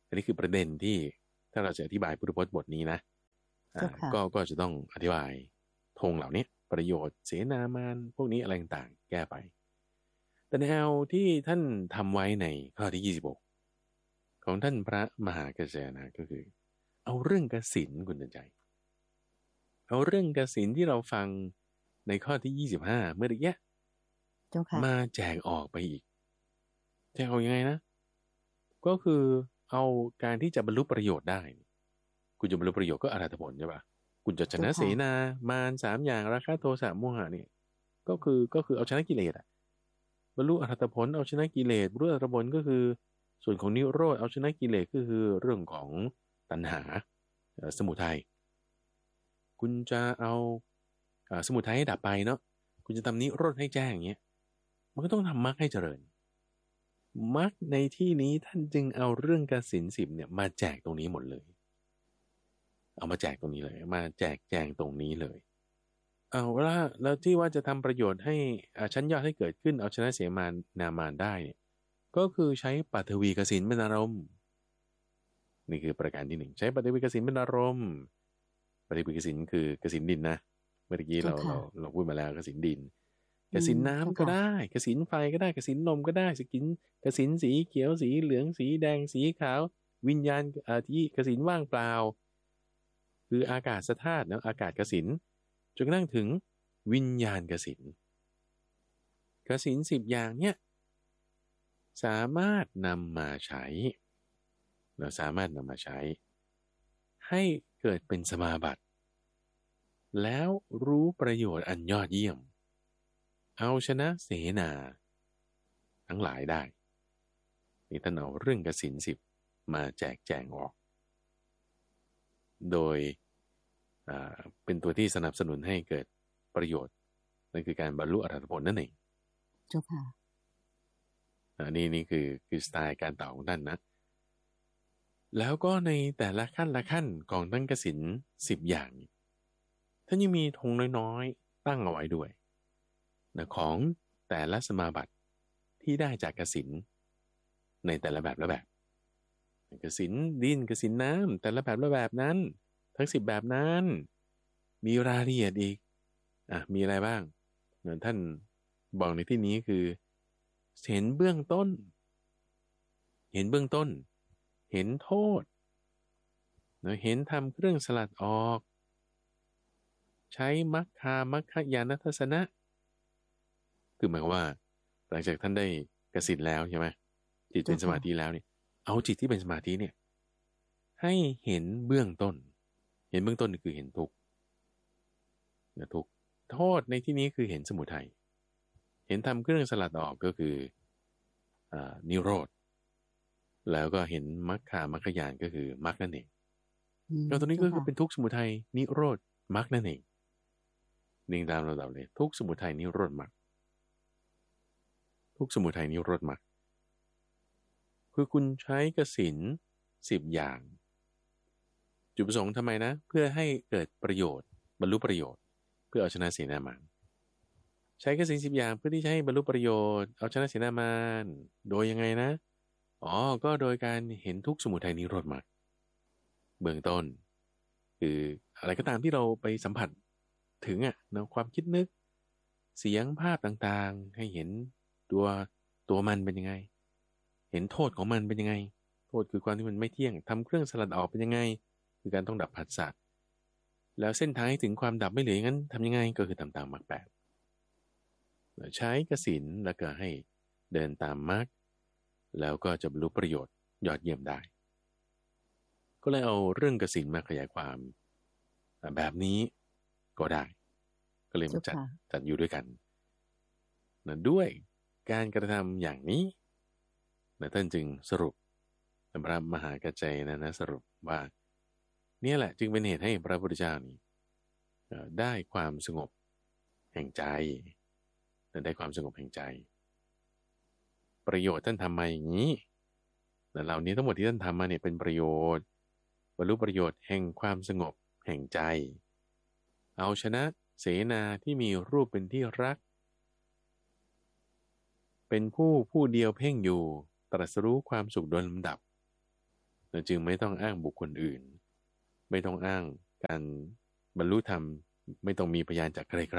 อันนี้คือประเด็นที่ถ้าเราจะอธิบายพุทธพจน์บทนี้นะก็ก็จะต้องอธิบายธงเหล่านี้ประโยชน์เสนามานพวกนี้อะไรต่างๆแก้ไปแต่แนวที่ท่านทำไว้ในข้อที่ยี่สิบหกของท่านพระมหากัจจายนะก็คือเอาเรื่องกสิณคุณใจเอาเรื่องกสิณที่เราฟังในข้อที่ยี่สิบห้าเมื่อกี้มาแจกออกไปอีกแจกออกยังไงนะก็คือเอาการที่จะบรรลุประโยชน์ได้คุณจะบรรลุประโยชน์ก็อรหัตผลใช่ปะคุณจะชนะเสนามารสามอย่างราคะโทสะโมหะเนี่ยก็คือก็คือเอาชนะกิเลสอะบรรลุอรหัตผลเอาชนะกิเลสบรรลุอรหัตผลก็คือส่วนของนิโรธเอาชนะกิเลสก็คือเรื่องของตัณหาสมุทัยคุณจะเอาสมุทัยให้ดับไปเนาะคุณจะทำนิโรธให้แจ้งอย่างเงี้ยมันก็ต้องทำมรรคให้เจริญมรรคในที่นี้ท่านจึงเอาเรื่องกสิณสิบเนี่ยมาแจกตรงนี้หมดเลยเอามาแจกตรงนี้เลยมาแจกแจงตรงนี้เลยเอาละแล้วที่ว่าจะทำประโยชน์ให้ชั้นยอดให้เกิดขึ้นเอาชนะเสมานนามานได้เนี่ยก็คือใช้ปัทวีกสิณเป็นอารมณ์นี่คือประการที่หนึ่งใช้ปัทวีกสิณเป็นอารมณ์ปัทวีกสิณคือกสิณดินนะเมื่อกี้เราเราเราพูดมาแล้วกสิณดินกสิณน้ำก็ได้กสิณไฟก็ได้กสิณลมก็ได้สกินกสิณสีเขียวสีเหลืองสีแดงสีขาววิญญาณที่กสิณว่างเปล่าคืออากาศธาตุนะอากาศกสิณจนกระทั่งถึงวิญญาณกสิณกสิณสิบอย่างเนี่ยสามารถนำมาใช้เราสามารถนำมาใช้ให้เกิดเป็นสมาบัติแล้วรู้ประโยชน์อันยอดเยี่ยมเอาชนะเสนาทั้งหลายได้นี่ท่านเอาเรื่องกสิณสิบมาแจกแจงออกโดยเป็นตัวที่สนับสนุนให้เกิดประโยชน์นั่นคือการบรรลุอรหัตผลนั่นเองเจ้าค่ะอันนี้นี่คือคือสไตล์การตอบของท่านนะแล้วก็ในแต่ละขั้นละขั้นของทั้งกสิณสิบอย่างท่านยังมีธงน้อยๆตั้งเอาไว้ด้วยนะของแต่ละสมาบัติที่ได้จากกสิณในแต่ละแบบละแบบกสิณดินกสิณน้ำแต่ละแบบละแบบนั้นทั้งสิบแบบนั้นมีรายละเอียดอีกอ่ะมีอะไรบ้างเหมือนท่านบอกในที่นี้คือเห็นเบื้องต้นเห็นเบื้องต้นเห็นโทษเห็นทำเครื่องสลัดออกใช้มัคคามัคคญาณทัศนะคือหมายความว่าหลังจากท่านได้กสิณแล้วใช่ไหมจิตเป็นสมาธิแล้วเนี่ยเอาจิตที่เป็นสมาธิเนี่ยให้เห็นเบื้องต้นเห็นเบื้องต้นคือเห็นทุกข์ทุกข์โทษในที่นี้คือเห็นสมุทัยเห็นทำเครื่องสลัดออกก็คืออ่านิโรธแล้วก็เห็นมัคคามัคคญาณก็คือมรรคนั่นเองแล้วตัวนี้ก็คือเป็นทุกข์สมุทัยนิโรธมรรคนั่นเองนิ่งตามเราดับเลยทุกข์สมุทัยนิโรธมรรคทุกข์สมุทัยนิโรธมรรคคือคุณใช้กสิณสิบอย่างจุดประสงค์ทำไมนะเพื่อให้เกิดประโยชน์บรรลุประโยชน์เพื่อเอาชนะเสนามารใช้กสิณสิบอย่างเพื่อที่จะให้บรรลุประโยชน์เอาชนะเสนามารโดยยังไงนะอ๋อก็โดยการเห็นทุกข์สมุทัยนิโรธมรรคเบื้องต้นคืออะไรก็ตามที่เราไปสัมผัสถึงอ่ะเนาะความคิดนึกเสียงภาพต่างๆให้เห็นตัวตัวมันเป็นยังไงเห็นโทษของมันเป็นยังไงโทษคือความที่มันไม่เที่ยงทำเครื่องสลัดออกเป็นยังไงคือการต้องดับผัสสะแล้วเส้นทางให้ถึงความดับไม่เหลืออย่างนั้นทำยังไงก็คือทำตามมรรคแปดใช้กสิณแล้วก็ให้เดินตามมรรคแล้วก็จะบรรลุประโยชน์ยอดเยี่ยมได้ก็เลยเอาเรื่องกสิณมาขยายความแบบนี้ก็ได้ก็เลยมาจัดจัดอยู่ด้วยกันนะด้วยการกระทำอย่างนี้นะท่านจึงสรุปพระมหากัจจายนะนะสรุปว่าเนี่ยแหละจึงเป็นเหตุให้พระพุทธเจ้านี้ได้ความสงบแห่งใจได้ความสงบแห่งใจประโยชน์ท่านทำมาอย่างนี้แต่เหล่านี้ทั้งหมดที่ท่านทำมาเนี่ยเป็นประโยชน์บรรลุประโยชน์แห่งความสงบแห่งใจเอาชนะเสนาที่มีรูปเป็นที่รักเป็นผู้ผู้เดียวเพ่งอยู่ตรัสรู้ความสุขโดยลำดับเราจึงไม่ต้องอ้างบุคคลอื่นไม่ต้องอ้างการบรรลุธรรมไม่ต้องมีพยานจากใคร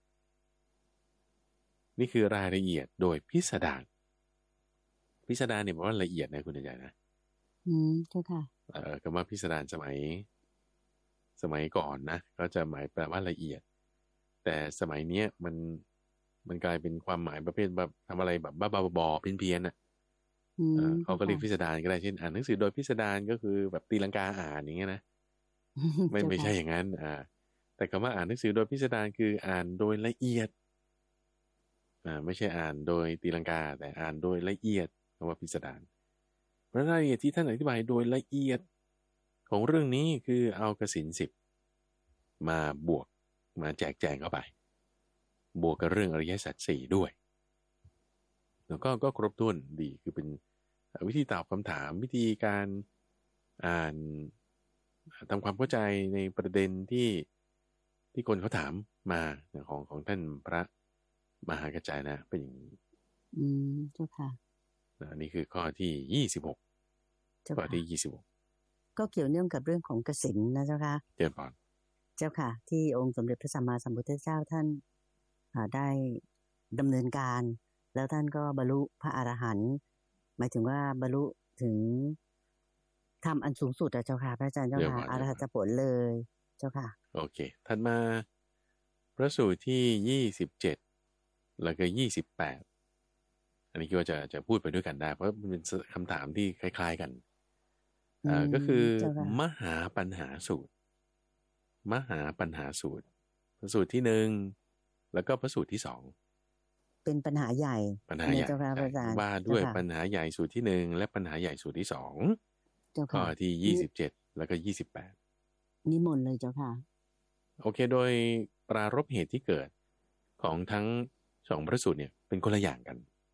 ๆนี่คือรายละเอียดโดยพิสดารพิสดารเนี่ยบอกว่าละเอียดนะคุณอาจารย์นะอืมเจ้าค่ะเอ่อคำว่าพิสดารสมัยสมัยก่อนนะก็จะหมายแปลว่าละเอียดแต่สมัยเนี้ยมันมันกลายเป็นความหมายประเภทแบบทำอะไรแบบบ้าๆบอๆเพี้ยนๆน่ะเขาก็เรียกพิสดารก็ได้เช่นอ่านหนังสือโดยพิสดารก็คือแบบตีลังกาอ่านอย่างเงี้ยนะไม่ไม่ใช่อย่างนั้นอ่าแต่คำว่าอ่านหนังสือโดยพิสดารคืออ่านโดยละเอียดอ่าไม่ใช่อ่านโดยตีลังกาแต่อ่านโดยละเอียดคำว่าพิสดารเพราะรายละเอียดที่ท่านอธิบายโดยละเอียดของเรื่องนี้คือเอากสิณสิบมาบวกมาแจกแจงเข้าไปบวกกับเรื่องอริยสัจสี่ด้วยแล้วก็ก็ครบถ้วนดีคือเป็นวิธีตอบคำถามวิธีการอ่านทำความเข้าใจในประเด็นที่ที่คนเขาถามมาของของท่านพระมหากัจจายนะเป็นอย่างนี้อืมเจ้าค่ะอันนี้คือข้อที่ยี่สิบหกข้อที่ยี่สิบหกก็เกี่ยวเนื่องกับเรื่องของกสิณนะเจ้าค่ะเจริญพรเจ้าค่ะที่องค์สมเด็จพระสัมมาสัมพุทธเจ้าท่านได้ดำเนินการแล้วท่านก็บรรลุพระอรหันต์หมายถึงว่าบรรลุถึงธรรมอันสูงสุดอะเจ้าค่ะพระอาจารย์เจ้าค่ะอรหัตผลเลยเจ้าค่ะโอเคถัดมาพระสูตรที่ยี่สิบเจ็ดแล้วก็ยี่สิบแปดอันนี้ก็จะจะพูดไปด้วยกันได้เพราะมันเป็นคำถามที่คล้ายๆกันอ่าก็คือมหาปัญหาสูตรมหาปัญหาสูตรพระสูตรที่หนึ่งแล้วก็พระสูตรที่สองเป็นปัญหาใหญ่ปัญหาใหญ่ว่าด้วยปัญหาใหญ่สูตรที่หนึ่งและปัญหาใหญ่สูตรที่สองข้อที่ยี่สิบเจ็ดแล้วก็ยี่สิบแปดนิมนต์เลยเจ้าค่ะโอเคโดยปรารภเหตุที่เกิดของทั้งสองพระสูตรเนี่ยเป็นคนละอย่างกัน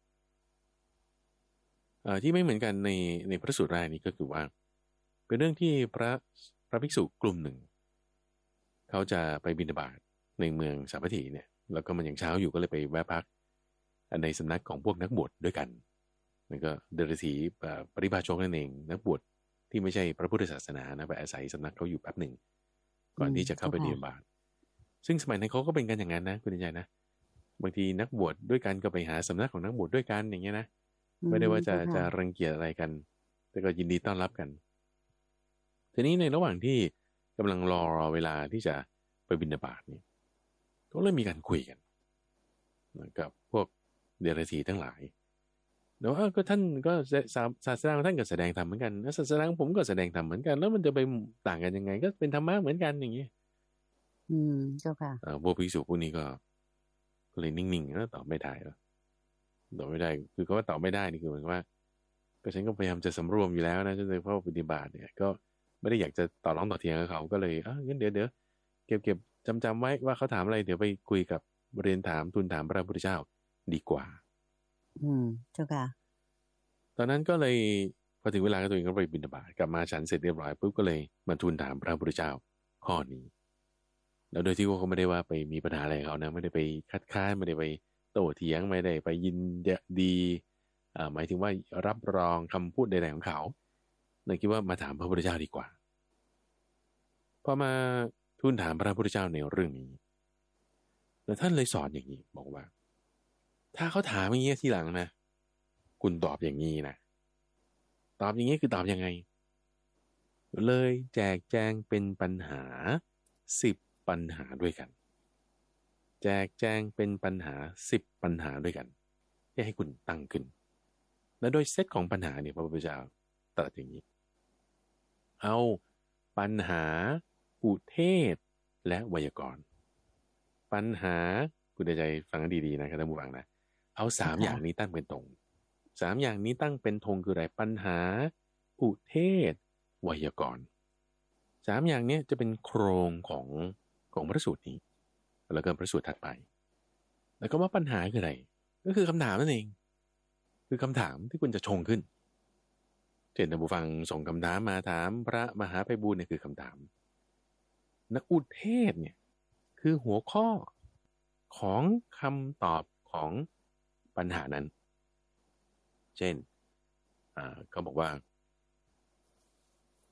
เอ่อที่ไม่เหมือนกันในในพระสูตรแรกนี้ก็คือว่าเป็นเรื่องที่พระพระภิกษุกลุ่มหนึ่งเขาจะไปบิณฑบาตในเมืองสาวัตถีเนี่ยแล้วก็มันยังเช้าอยู่ก็เลยไปแวะพักในสำนักของพวกนักบวชด้วยกันนั่นก็เดรัจฉีปริพาชกนั่นเองนักบวชที่ไม่ใช่พระพุทธศาสนานะไปอาศัยสำนักเขาอยู่แป๊บหนึ่งก่อนที่จะเข้าไปบิณฑบาตซึ่งสมัยนั้นเขาก็เป็นกันอย่างนั้นนะคุณใจนะบางทีนักบวชด้วยกันก็ไปหาสำนักของนักบวชด้วยกันอย่างเงี้ยนะไม่ได้ว่าจะจะรังเกียจอะไรกันแต่ก็ยินดีต้อนรับกันทีนี้ในระหว่างที่กำลังรอรอเวลาที่จะไปบิณฑบาตนี่ก็เลยมีการคุยกันกับพวกเดรัจฉีทั้งหลายแล้วก็ท่านก็ศาสนาท่านก็แสดงธรรมเหมือนกันศาสนาผมก็แสดงธรรมเหมือนกันแล้วมันจะไปต่างกันยังไงก็เป็นธรรมะเหมือนกันอย่างนี้อืมเจ้าค่ะพวกภิกษุพวกนี้ก็ก็เลยนิ่งๆแล้วตอบไม่ได้แล้วตอบไม่ได้คือก็ว่าตอบไม่ได้นี่คือเหมือนว่าก็ฉันก็พยายามจะสำรวมอยู่แล้วนะจนเลยเพราะปฏิบัติเนี่ยก็ไม่ได้อยากจะต่อร้องต่อเถียงกับเขาก็เลยอ่ะงั้นเดี๋ยวเดี๋ยวเก็บเก็บจำจำไว้ว่าเขาถามอะไรเดี๋ยวไปคุยกับเรียนถามทูลถามพระพุทธเจ้าดีกว่าอืมเจ้าค่ะตอนนั้นก็เลยพอถึงเวลาก็ตัวเองก็ไปบิณฑบาตกลับมาฉันเสร็จเรียบร้อยปุ๊บก็เลยมาทูลถามพระพุทธเจ้าข้อนี้แล้วโดยที่ว่าเขาไม่ได้ว่าไปมีปัญหาอะไรเขานะไม่ได้ไปคัดค้านไม่ได้ไปโต้เถียงไม่ได้ไปยินดีอ่าหมายถึงว่ารับรองคำพูดใดๆของเขาเลยคิดว่ามาถามพระพุทธเจ้าดีกว่าพอมาทูลถามพระพุทธเจ้าในเรื่องนี้แล้วท่านเลยสอนอย่างนี้บอกว่าถ้าเขาถามอย่างนี้ทีหลังนะคุณตอบอย่างนี้นะตอบอย่างนี้คือตอบยังไงเลยแจกแจงเป็นปัญหาสิบปัญหาด้วยกันแจกแจงเป็นปัญหาสิบปัญหาด้วยกันที่ให้คุณตั้งขึ้นและโดยเซตของปัญหาเนี่ยพระพุทธเจ้าตรัสอย่างนี้เอาปัญหาอุเทศและไวยากรณ์ปัญหาคุณใจฟังดีๆนะครับท่านผู้ฟังนะเอาสามอย่างนี้ตั้งเป็นตรงสามอย่างนี้ตั้งเป็นธงคืออะไรปัญหาอุเทศไวยากรณ์สามอย่างนี้จะเป็นโครงของของพระสูตรนี้แล้วก็พระสูตรถัดไปแล้วก็ว่าปัญหาคืออะไรก็คือคำถามนั่นเองคือคำถามที่คุณจะชงขึ้นเช่นท่านผู้ฟังส่งคำถามมาถามพระมหาไพบูลย์เนี่ยคือคำถามนักอุเทศเนี่ยคือหัวข้อของคำตอบของปัญหานั้นเช่นอ่าเขาบอกว่า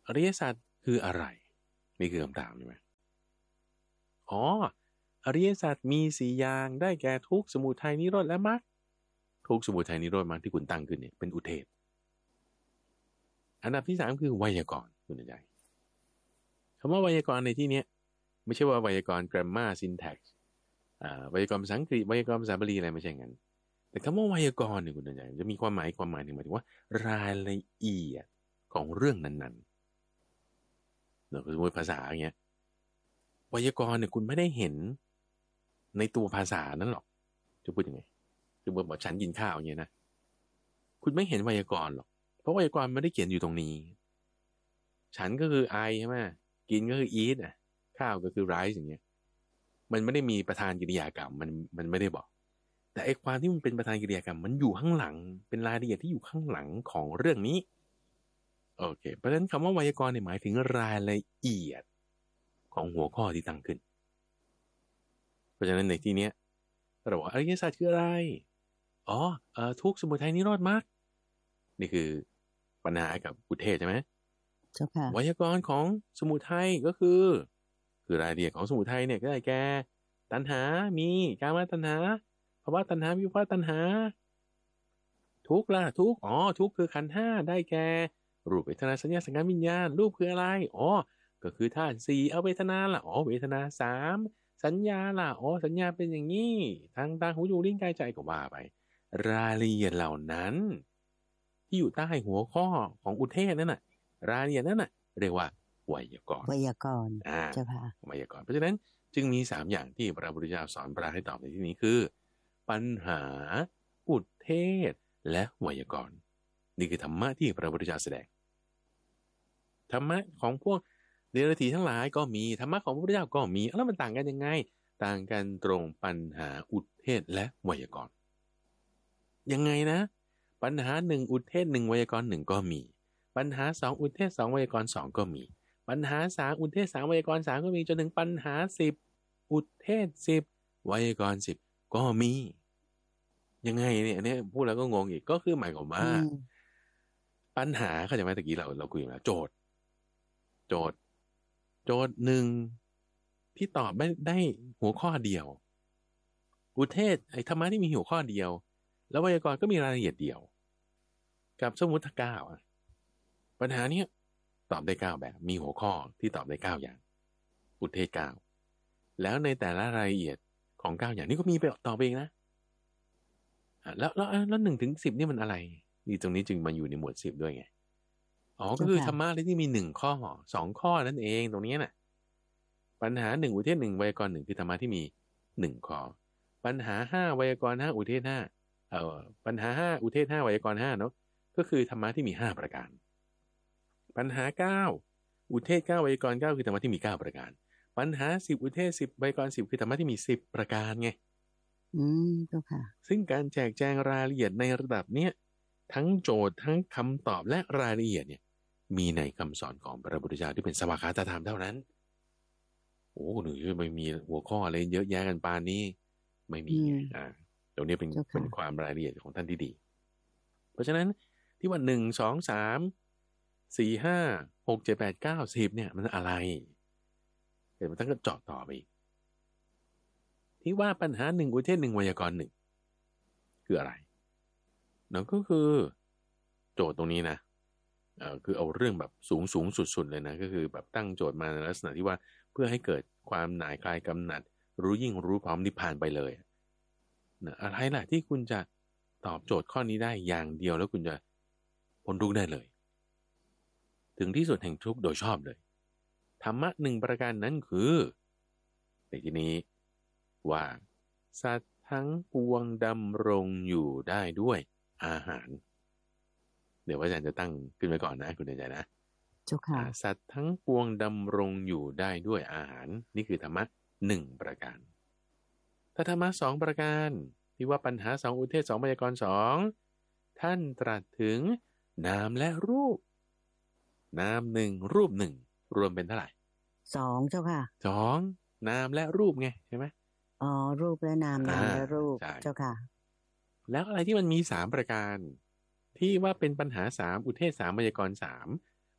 อริยสัจคืออะไรนี่คือคำถามใช่ไหมอ๋ออริยสัจมีสี่อย่างได้แก่ทุกข์สมุทัยนิโรธและมรรคทุกข์สมุทัยนิโรธมรรคที่คุณตั้งขึ้นเนี่ยเป็นอุเทศอันดับที่สามคือไวยากรณ์คุณใจคำว่าไวยากรณ์ในที่นี้ไม่ใช่ว่าไวยากรณ์ grammar syntax อ่าไวยากรณ์ภาษาอังกฤษไวยากรณ์ภาษาบาลีอะไรไม่ใช่งั้นแต่คำว่าไวยากรณ์เนี่ยคุณใจจะมีความหมายความหมายถึงหมายถึงว่ารายละเอียดของเรื่องนั้นๆเราสมมติภาษาอย่างเงี้ยไวยากรณ์เนี่ยคุณไม่ได้เห็นในตัวภาษานั้นหรอกจะพูดยังไงคือบอกฉันกินข้าวอย่างเงี้ยนะคุณไม่เห็นไวยากรณ์หรอกเพราะไวยากรณ์ไม่ได้เขียนอยู่ตรงนี้ฉันก็คือ I ใช่ไหมกินก็คือ eat อ่ะข้าวก็คือ rice อย่างเงี้ยมันไม่ได้มีประธานกิริยากรรมมันมันไม่ได้บอกแต่ไอ้ความที่มันเป็นประธานกิริยากรรมมันอยู่ข้างหลังเป็นรายละเอียดที่อยู่ข้างหลังของเรื่องนี้โอเคเพราะฉะนั้นคำว่าไวยากรณ์เนี่ยหมายถึงรายละเอียดของหัวข้อที่ตั้งขึ้นเพราะฉะนั้นในที่เนี้ยเราบอกอริยสัจคืออะไรอ๋อเอ่อทุกข์สมุทัยนิโรธมรรคนี่คือปัญหากับอุเทศใช่ไหมเจ้าค่ะไวยากรณ์ของสมุทัยก็คือคือรายละเอียดของสมุทัยเนี่ยก็ได้แก่ตัณหามีกามตัณหาภวตัณหาวิภวตัณหาทุกข์ล่ะทุกข์อ๋อทุกข์คือขันธ์ห้าได้แก่รูปเวทนาสัญญาสังขารวิญญาณรูปคืออะไรอ๋อก็คือธาตุสี่เอาเวทนาล่ะอ๋อเวทนาสามสัญญาล่ะอ๋อสัญญาเป็นอย่างนี้ทางตาหูจมูกลิ้นกายใจก็ว่าไปรายละเอียดเหล่านั้นที่อยู่ใต้หัวข้อของอุเทศนั่นน่ะรายละเอียดนั่นน่ะเรียกว่าไวยากรณ์ไวยากรณ์อ่าเจ้าค่ะไวยากรณ์เพราะฉะนั้นจึงมีสามอย่างที่พระพุทธเจ้าสอนปราให้ตอบในที่นี้คือปัญหาอุเทศและไวยากรณ์นี่คือธรรมะที่พระพุทธเจ้าแสดงธรรมะของพวกเดรัจฉีทั้งหลายก็มีธรรมะของพระพุทธเจ้าก็มีแล้วมันต่างกันยังไงต่างกันตรงปัญหาอุเทศและไวยากรณ์ยังไงนะปัญหาหนึ่งอุเทศหนึ่งไวยากรณ์หนึ่งก็มีปัญหาสองอุเทศสองไวยากรณ์สองก็มีปัญหาสามอุเทศสามไวยากรณ์สามก็มีจนถึงปัญหาสิบอุเทศสิบไวยากรณ์สิบก็มียังไงเนี่ยอันนี้พูดแล้วก็งงอีกก็คือหมายความว่าปัญหาเข้าใจไหมตะกี้เราเราคุยมาโจทย์โจทย์โจทย์หนึ่งที่ตอบได้ได้หัวข้อเดียวอุเทศไอ้ธรรมะที่มีหัวข้อเดียวแล้วไวยากรณ์ก็มีรายละเอียดเดียวกับสมมุติเก้าปัญหาเนี้ยตอบได้เก้าแบบมีหัวข้อที่ตอบได้เก้าอย่างอุเทศเก้าแล้วในแต่ละรายละเอียดของเก้าอย่างนี้ก็มีไปตอบเองนะแล้วแล้วแล้วหนึ่งถึงสิบนี่มันอะไรนี่ตรงนี้จึงมาอยู่ในหมวดสิบด้วยไงอ๋อก็คือธรรมะที่มีหนึ่งข้อสองข้อนั่นเองตรงนี้น่ะปัญหาหนึ่งอุเทศหนึ่งไวยากรณ์หนึ่งคือธรรมะที่มีหนึ่งข้อปัญหาห้าไวยากรณ์ห้าอุเทศห้าเอ่อปัญหาห้าอุเทศห้าไวยากรณ์ห้าเนาะก็คือธรรมะที่มีห้าประการปัญหาเก้าอุเทศเก้าไวยากรณ์เก้าคือธรรมะที่มีเก้าประการปัญหาสิบอุเทศสิบไวยากรณ์สิบคือธรรมะที่มีสิบประการไงอืมเจ้าค่ะซึ่งการแจกแจงรายละเอียดในระดับเนี้ยทั้งโจทย์ทั้งคำตอบและรายละเอียดเนี่ยมีในคำสอนของพระพุทธเจ้าที่เป็นสวากขาตธรรมเท่านั้นโอ้หนูไม่มีหัวข้ออะไรเยอะแยะกันปานนี้ไม่มีอ่าตรงนี้เป็นเป็นความรายละเอียดของท่านที่ดีเพราะฉะนั้นที่ว่าหนึ่งสองสามสี่ห้าหกเจ็ดแปดเก้าสิบเนี่ยมันอะไรเดี๋ยวมันต้องก็เจาะต่อไปอีกที่ว่าปัญหาหนึ่งอุเทศหนึ่งไวยากรณ์หนึ่งคืออะไรนั่นก็คือโจทย์ตรงนี้นะเอ่อคือเอาเรื่องแบบสูงสูงสุดๆเลยนะก็คือแบบตั้งโจทย์มาในลักษณะที่ว่าเพื่อให้เกิดความหน่ายคลายกำหนัดรู้ยิ่งรู้พร้อมนิพพานไปเลยนะอะไรล่ะที่คุณจะตอบโจทย์ข้อนี้ได้อย่างเดียวแล้วคุณจะพ้นทุกข์ได้เลยถึงที่สุดแห่งทุกข์โดยชอบเลยธรรมะหนึ่งประการนั้นคือในที่นี้ว่าสัตว์ทั้งปวงดำรงอยู่ได้ด้วยอาหารเดี๋ยวอาจารย์จะตั้งขึ้นไว้ก่อนนะคุณเดชนะเจ้าค่ะสัตว์ทั้งปวงดำรงอยู่ได้ด้วยอาหารนี่คือธรรมะหนึ่งประการถ้าธรรมะสองประการที่ว่าปัญหาสองอุเทศสองไวยากรณ์สองท่านตรัสถึงนามและรูปนามหนึ่งรูปหนึ่งรวมเป็นเท่าไหร่สองเจ้าค่ะสองนามและรูปไงใช่ไหมอ๋อรูปและนามนามและรูปเจ้าค่ะแล้วอะไรที่มันมีสามประการที่ว่าเป็นปัญหาสามอุเทศสามไวยากรณ์สาม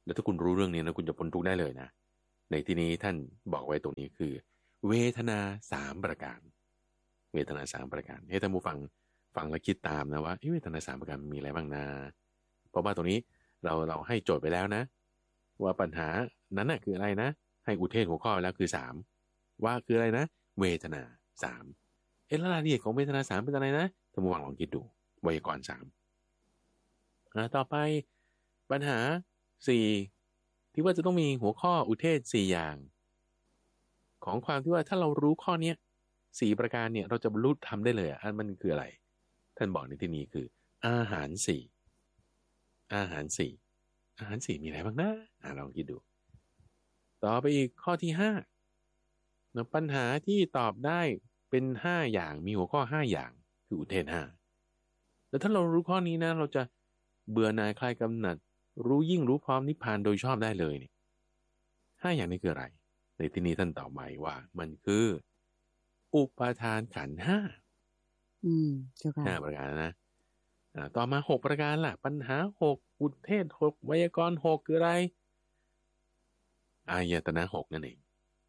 แล้วถ้าคุณรู้เรื่องนี้นะคุณจะพ้นทุกข์ได้เลยนะในที่นี้ท่านบอกไว้ตรงนี้คือเวทนาสามประการเวทนาสามประการให้ท่านผู้ฟังฟังและคิดตามนะว่าเวทนาสามประการมีอะไรบ้างนะเพราะว่าตรงนี้เราเราให้โจทย์ไปแล้วนะว่าปัญหานั้นน่ะคืออะไรนะให้อุเทศหัวข้อไปแล้วคือสามว่าคืออะไรนะเวทนาสามเอ๊ะรายละเอียดของเวทนาสามเป็นอะไรนะท่านผู้ฟังลองคิดดูไวยากรณ์สามต่อไปปัญหาสี่ที่ว่าจะต้องมีหัวข้ออุเทศสี่อย่างของความที่ว่าถ้าเรารู้ข้อเนี้ยสี่ประการเนี่ยเราจะบรรลุธรรมได้เลยอ่ะมันคืออะไรท่านบอกในที่นี้คืออาหารสี่อาหารสี่อาหารสี่มีอะไรบ้างนะอ่าลองคิดดูต่อไปอีกข้อที่ห้าปัญหาที่ตอบได้เป็นห้าอย่างมีหัวข้อห้าอย่างคืออุเทศห้าแล้วถ้าเรารู้ข้อนี้นะเราจะเบื่อหน่ายคลายกำหนัดรู้ยิ่งรู้พร้อมนิพพานโดยชอบได้เลยเนี่ยห้าอย่างนี้คืออะไรในที่นี้ท่านตอบมาว่ามันคืออุปาทานขันธ์ห้าอืมเจ้าค่ะห้าประการนะอ่าต่อมาหกประการล่ะปัญหาหกอุเทศหกไวยากรณ์หกคืออะไรอายตนะหกนั่นเอง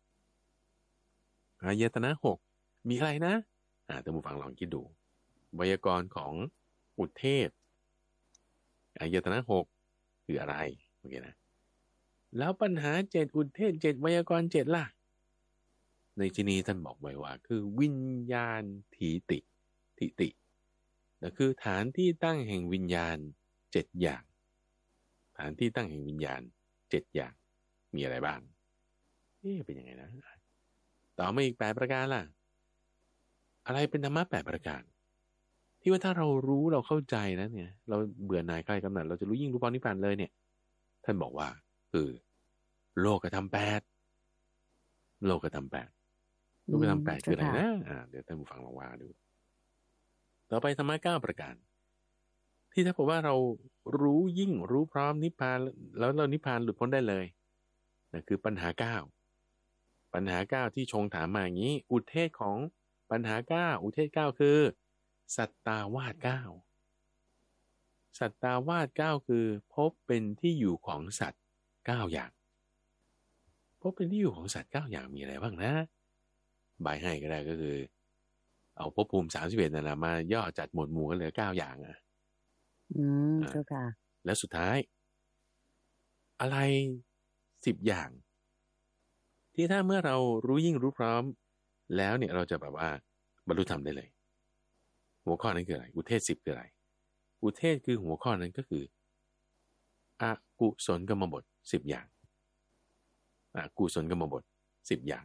อายตนะหกมีอะไรนะอ่าท่านผู้ฟังลองคิดดูไวยากรณ์ของอุเทศอายตนะหกคืออะไรโอเคนะแล้วปัญหาเจ็ดอุเทศเจ็ดไวยากรณ์เจ็ดล่ะในที่นี้ท่านบอกไว้ว่าคือวิญญาณถีติทิตินั่นคือฐานที่ตั้งแห่งวิญญาณเจ็ดอย่างฐานที่ตั้งแห่งวิญญาณเจ็ดอย่างมีอะไรบ้างเอ๊ะเป็นยังไงนะต่อมาอีกแปดประการล่ะอะไรเป็นธรรมะแปดประการที่ว่าถ้าเรารู้เราเข้าใจนะเนี่ยเราเบื่อหน่ายคลายกำหนัดเราจะรู้ยิ่งรู้พรนิพพานเลยเนี่ยท่านบอกว่าคือโลกธรรมแปดโลกธรรมแปดโลกธรรมแปดคืออะไรนะอ่าเดี๋ยวท่านผู้ฟังลองว่าดูต่อไปธรรมะเก้าประการที่ถ้าบอกว่าเรารู้ยิ่งรู้พร้อมนิพพานแล้วเรานิพพานหลุดพ้นได้เลยนั่นคือปัญหาเก้าปัญหาเก้าที่ชงถามมาอย่างนี้อุเทศของปัญหาเก้าอุเทศเก้าคือสัตตาวาสเก้าสัตตาวาสเก้าคือพบเป็นที่อยู่ของสัตว์เก้าอย่างพบเป็นที่อยู่ของสัตว์เก้าอย่างมีอะไรบ้างนะบายให้ก็ได้ก็คือเอาภพภูมิสามสิบเอ็ดนั่นแหละมาย่อจัดหมวดหมู่กันเหลือเก้าอย่างอ่ะอืมเจ้าค่ะแล้วสุดท้ายอะไรสิบอย่างที่ถ้าเมื่อเรารู้ยิ่งรู้พร้อมแล้วเนี่ยเราจะแบบว่าบรรลุธรรมได้เลยหัวข้อนั้นคืออะไรอุเทศสิบคืออะไรอุเทศคือหัวข้อนั้นก็คืออกุศลกรรมบทสิบอย่างอกุศลกรรมบทสิบอย่าง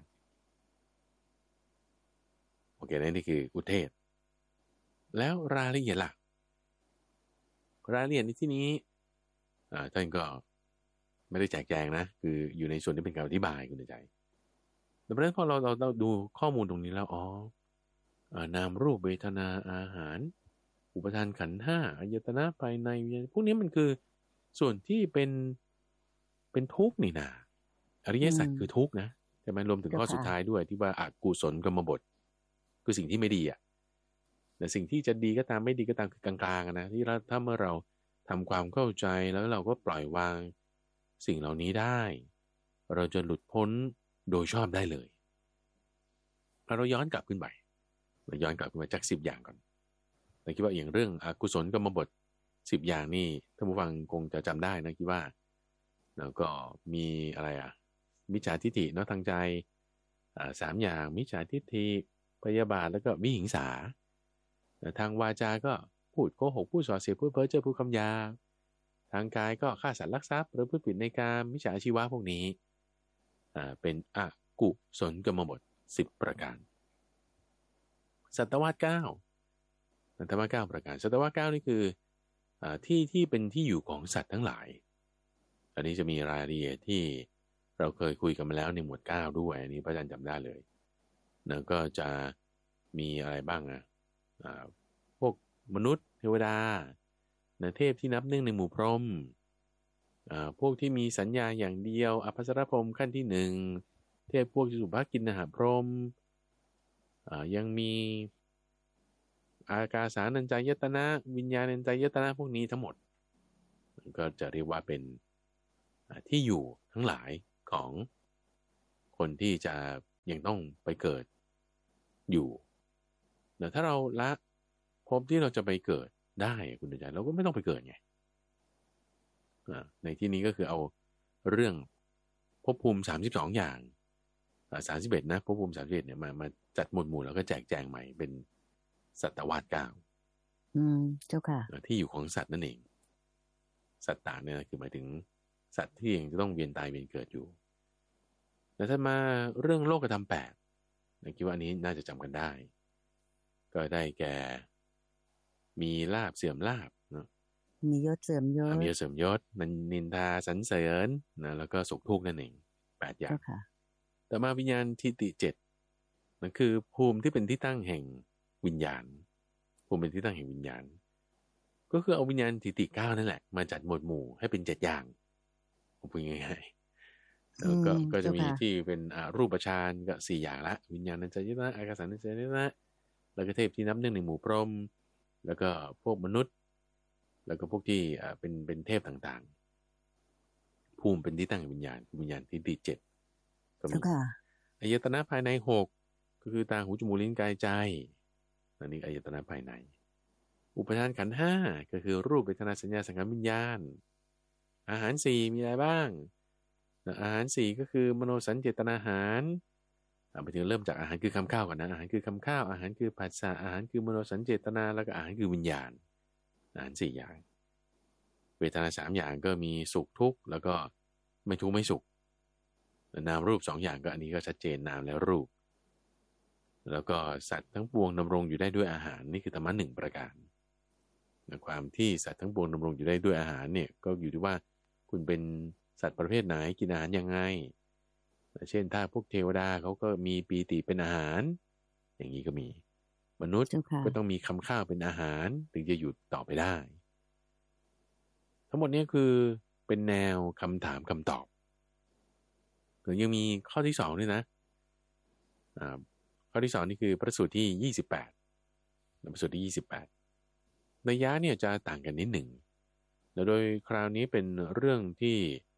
โอเคนี่คืออุเทศแล้วรายละเอียดล่ะรายละเอียดในที่นี้ท่านก็ไม่ได้แจกแจงนะคืออยู่ในส่วนที่เป็นการอธิบายคุณใจแต่เพราะฉะนั้นพอเราเราเราดูข้อมูลตรงนี้แล้วอ๋อนามรูปเวทนาอาหารอุปทานขันธ์ห้าอายตนะภายในพวกนี้มันคือส่วนที่เป็นเป็นทุกข์นี่นะอริยสัจคือทุกข์นะใช่ไหมรวมถึงข้อสุดท้ายด้วยที่ว่าอกุศลกรรมบทคือสิ่งที่ไม่ดีอ่ะแต่สิ่งที่จะดีก็ตามไม่ดีก็ตามคือกลางๆนะที่เราถ้าเมื่อเราทำความเข้าใจแล้วเราก็ปล่อยวางสิ่งเหล่านี้ได้เราจะหลุดพ้นโดยชอบได้เลยเราย้อนกลับขึ้นไปเราย้อนกลับขึ้นมาจากสิบอย่างก่อนเราคิดว่าอย่างเรื่องอกุศลกรรมบทสิบอย่างนี่ท่านผู้ฟังคงจะจำได้นะคิดว่าแล้วก็มีอะไรอ่ะมิจฉาทิฏฐิเนาะทางใจอ่าสามอย่างมิจฉาทิฏฐิพยาบาทแล้วก็วิหิงสาทางวาจาก็พูดโกหกพูดส่อเสียดพูดเพ้อเจ้อพูดคำหยาบทางกายก็ฆ่าสัตว์ลักทรัพย์หรือพูดผิดในกามมิจฉาชีวะพวกนี้อ่าเป็นอกุศลกรรมบทสิบประการสัตวาสเก้าสัตวาสเก้าประการสัตวาสเก้านี่คืออ่าที่ที่เป็นที่อยู่ของสัตว์ทั้งหลายอันนี้จะมีรายละเอียดที่เราเคยคุยกันมาแล้วในหมวดเก้าด้วยอันนี้พระอาจารย์จำได้เลยแล้วก็จะมีอะไรบ้างอ่ะอ่าพวกมนุษย์เทวดาเทพที่นับหนึ่งในหมู่พรหมอ่าพวกที่มีสัญญาอย่างเดียวอภัสรพรหมขั้นที่หนึ่งเทพพวกสุภกินนหพรหมอ่ายังมีอากาสานัญจายตนะวิญญาณัญจายตนะพวกนี้ทั้งหมดก็จะเรียกว่าเป็นที่อยู่ทั้งหลายของคนที่จะยังต้องไปเกิดอยู่แต่ถ้าเราละภพที่เราจะไปเกิดได้คุณอาจารย์เราก็ไม่ต้องไปเกิดไงในที่นี้ก็คือเอาเรื่องภพภูมิสามสิบสองอย่างสามสิบเอ็ดนะภพภูมิสามสิบเอ็ดเนี่ยมามาจัดหมวดหมู่แล้วก็แจกแจงใหม่เป็นสัตวาสเก้าอืมเจ้าค่ะที่อยู่ของสัตว์นั่นเองสัตตาเนี่ยคือหมายถึงสัตว์ที่ยังจะต้องเวียนตายเวียนเกิดอยู่แต่ถ้ามาเรื่องโลกธรรมแปดผมคิดว่าอันนี้น่าจะจำกันได้ก็ได้แก่มีลาภเสื่อมลาภเนาะมียศเสื่อมยศมียศเสื่อมยศนันนินทาสรรเสริญนะแล้วก็สุขทุกข์นั่นเองแปดอย่างแต่มาวิญญาณทิฏฐิเจ็ดนั่นคือภูมิที่เป็นที่ตั้งแห่งวิญญาณภูมิเป็นที่ตั้งแห่งวิญญาณก็คือเอาวิญญาณทิฏฐิเก้านั่นแหละมาจัดหมวดหมู่ให้เป็นเจ็ดอย่างผมพูดง่ายๆแล้วก็ก็จะมีที่เป็นรูปฌานก็สี่อย่างละวิญญาณัญจายตนะอากาสัญจายตนะแล้วก็เทพที่นับหนึ่งในหมู่พรหมแล้วก็พวกมนุษย์แล้วก็พวกที่เป็นเป็นเทพต่างๆภูมิเป็นที่ตั้งแห่งวิญญาณวิญญาณทิฏฐิเจ็ดก็มีอายตนะภายในหกก็คือตาหูจมูกลิ้นกายใจอันนี้อายตนะภายในอุปทานขันธ์ห้าก็คือรูปเวทนาสัญญาสังขารวิญญาณอาหารสี่มีอะไรบ้างอาหารสี่ก็คือมโนสัญเจตนาอาหารไปถึงเริ่มจากอาหารคือคำข้าวก่อนนะอาหารคือคำข้าวอาหารคือผัสสะอาหารคือมโนสัญเจตนาแล้วก็อาหารคือวิญญาณอาหารสี่อย่างเวทนาสามอย่างก็มีสุขทุกข์แล้วก็ไม่ทุกข์ไม่สุขนามรูปสองอย่างก็อันนี้ก็ชัดเจนนามและรูปแล้วก็สัตว์ทั้งปวงดำรงอยู่ได้ด้วยอาหารนี่คือธรรมะหนึ่งประการความที่สัตว์ทั้งปวงดำรงอยู่ได้ด้วยอาหารเนี่ยก็อยู่ที่ว่าคุณเป็นสัตว์ประเภทไหนกินอาหารยังไงเช่นถ้าพวกเทวดาเขาก็มีปีติเป็นอาหารอย่างนี้ก็มีมนุษย์ก็ต้องมีคำข้าวเป็นอาหารถึงจะหยุดต่อไปได้ทั้งหมดนี้คือเป็นแนวคำถามคำตอบหรือยังมีข้อที่สองด้วยนะอ่าข้อที่สองนี่คือพระสูตรที่ยี่สิบแปดพระสูตรที่ยี่สิบแปดนัยยะเนี่ยจะต่างกันนิดหนึ่งแล้วโดยคราวนี้เป็นเรื่องที่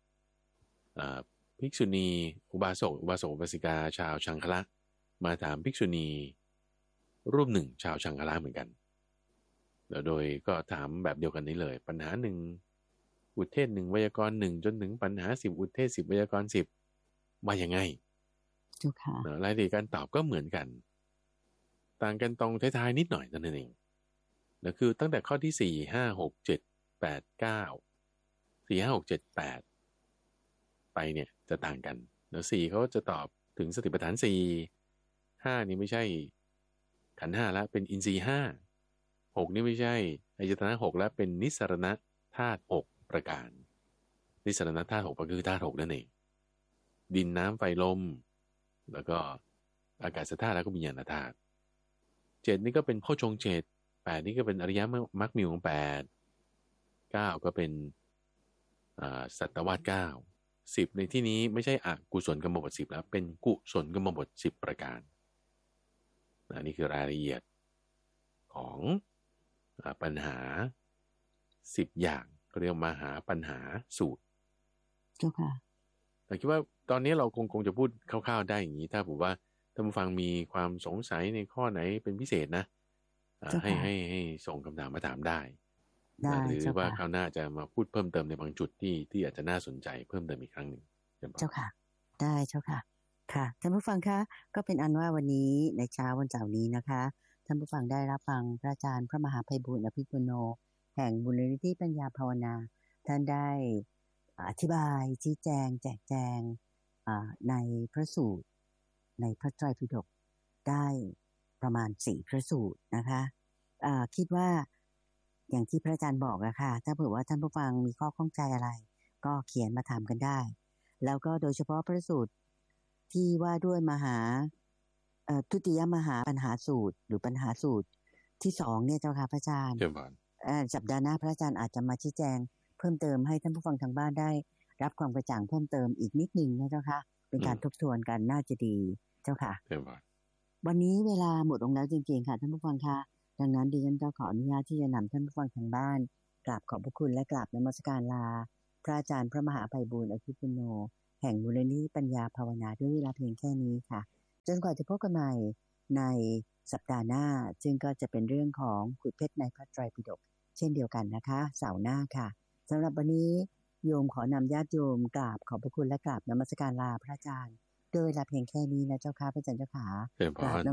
ภิกษุณีอุบาสกอุบาสกอุบาสิกาชาวชังคละมาถามภิกษุณีรูปหนึ่งชาวชังคละเหมือนกันแล้วโดยก็ถามแบบเดียวกันนี้เลยปัญหาหนึ่งอุเทศหนึ่งไวยากรณ์หนึ่งจนถึงปัญหาสิบอุเทศสิบไวยากรณ์สิบว่ายังไงรายละเอียดการตอบก็เหมือนกันต่างกันตรงท้ายๆนิดหน่อยนั่นเองนั่นคือตั้งแต่ข้อที่สี่ห้าหกเจ็ดแปดเก้าสี่ห้าหกเจ็ดแปดไปเนี่ยจะต่างกันแล้วสี่เขาจะตอบถึงสติปัฏฐานสี่ห้านี่ไม่ใช่ขันธ์ห้าแล้วเป็นอินทรีย์ห้าหกนี่ไม่ใช่อายตนะหกแล้วเป็นนิสรณธาตุหกประการนิสรณธาตุหกก็คือธาตุหกนั่นเองดินน้ำไฟลมแล้วก็อากาศธาตุแล้วก็วิญญาณธาตุเจ็ดนี่ก็เป็นโพชฌงค์เจ็ดแปดนี่ก็เป็นอริยมรรคมีองค์แปดเก้าก็เป็นสัตวาสเก้าสิบในที่นี้ไม่ใช่อกุศลกรรมบทสิบแล้วเป็นกุศลกรรมบทสิบประการอันนี้คือรายละเอียดของปัญหาสิบอย่างเรียกมหาปัญหาสูตรเจ้าค่ะแต่คิดว่าตอนนี้เราคงคงจะพูดคร่าวๆได้อย่างนี้ถ้าผมว่าท่านผู้ฟังมีความสงสัยในข้อไหนเป็นพิเศษนะให้ให้ให้ส่งคำถามมาถามได้หรือว่าคราวหน้าจะมาพูดเพิ่มเติมในบางจุดที่ที่อาจจะน่าสนใจเพิ่มเติมอีกครั้งหนึ่งเจ้าค่ะได้เจ้าค่ะค่ะท่านผู้ฟังคะก็เป็นอันว่าวันนี้ในเช้าวันเสาร์นี้นะคะท่านผู้ฟังได้รับฟังพระอาจารย์พระมหาไพบูลย์อภิปุโนแห่งมูลนิธิปัญญาภาวนาท่านได้อธิบายชี้แจงแจกแจงในพระสูตรในพระไตรปิฎกได้ประมาณสี่พระสูตรนะคะคิดว่าอย่างที่พระอาจารย์บอกอะค่ะถ้าเผื่อว่าท่านผู้ฟังมีข้อข้องใจอะไรก็เขียนมาถามกันได้แล้วก็โดยเฉพาะพระสูตรที่ว่าด้วยมหาทุติยมหาปัญหาสูตรหรือปัญหาสูตรที่สองเนี่ยเจ้าค่ะพระอาจารย์สัปดาห์หน้าพระอาจารย์อาจจะมาชี้แจงเพิ่มเติมให้ท่านผู้ฟังทางบ้านได้รับความกระจ่างเพิ่มเติมอีกนิดนึงนะเจ้าค่ะเป็นการทบทวนกันน่าจะดีเจ้าค่ะวันนี้เวลาหมดลงแล้วจริงๆค่ะท่านผู้ฟังค่ะดังนั้นดิฉันก็ขออนุญาตที่จะนำท่านผู้ฟังทางบ้านกราบขอบพระคุณและกราบนมัสการลาพระอาจารย์พระมหาไพบูลย์อภิปุโนแห่งมูลนิธิปัญญาภาวนาด้วยเวลาเพียงแค่นี้ค่ะจนกว่าจะพบกันใหม่ในสัปดาห์หน้าซึ่งก็จะเป็นเรื่องของขุดเพชรในพระไตรปิฎกเช่นเดียวกันนะคะเสาร์หน้าค่ะสำหรับวันนี้โยมขอนำญาติโยมกราบขอบพระคุณและกราบนมัสการลาพระอาจารย์โดยเวลาเพียงแค่นี้นะเจ้าค่ะพระอาจารย์เจ้าค่ะ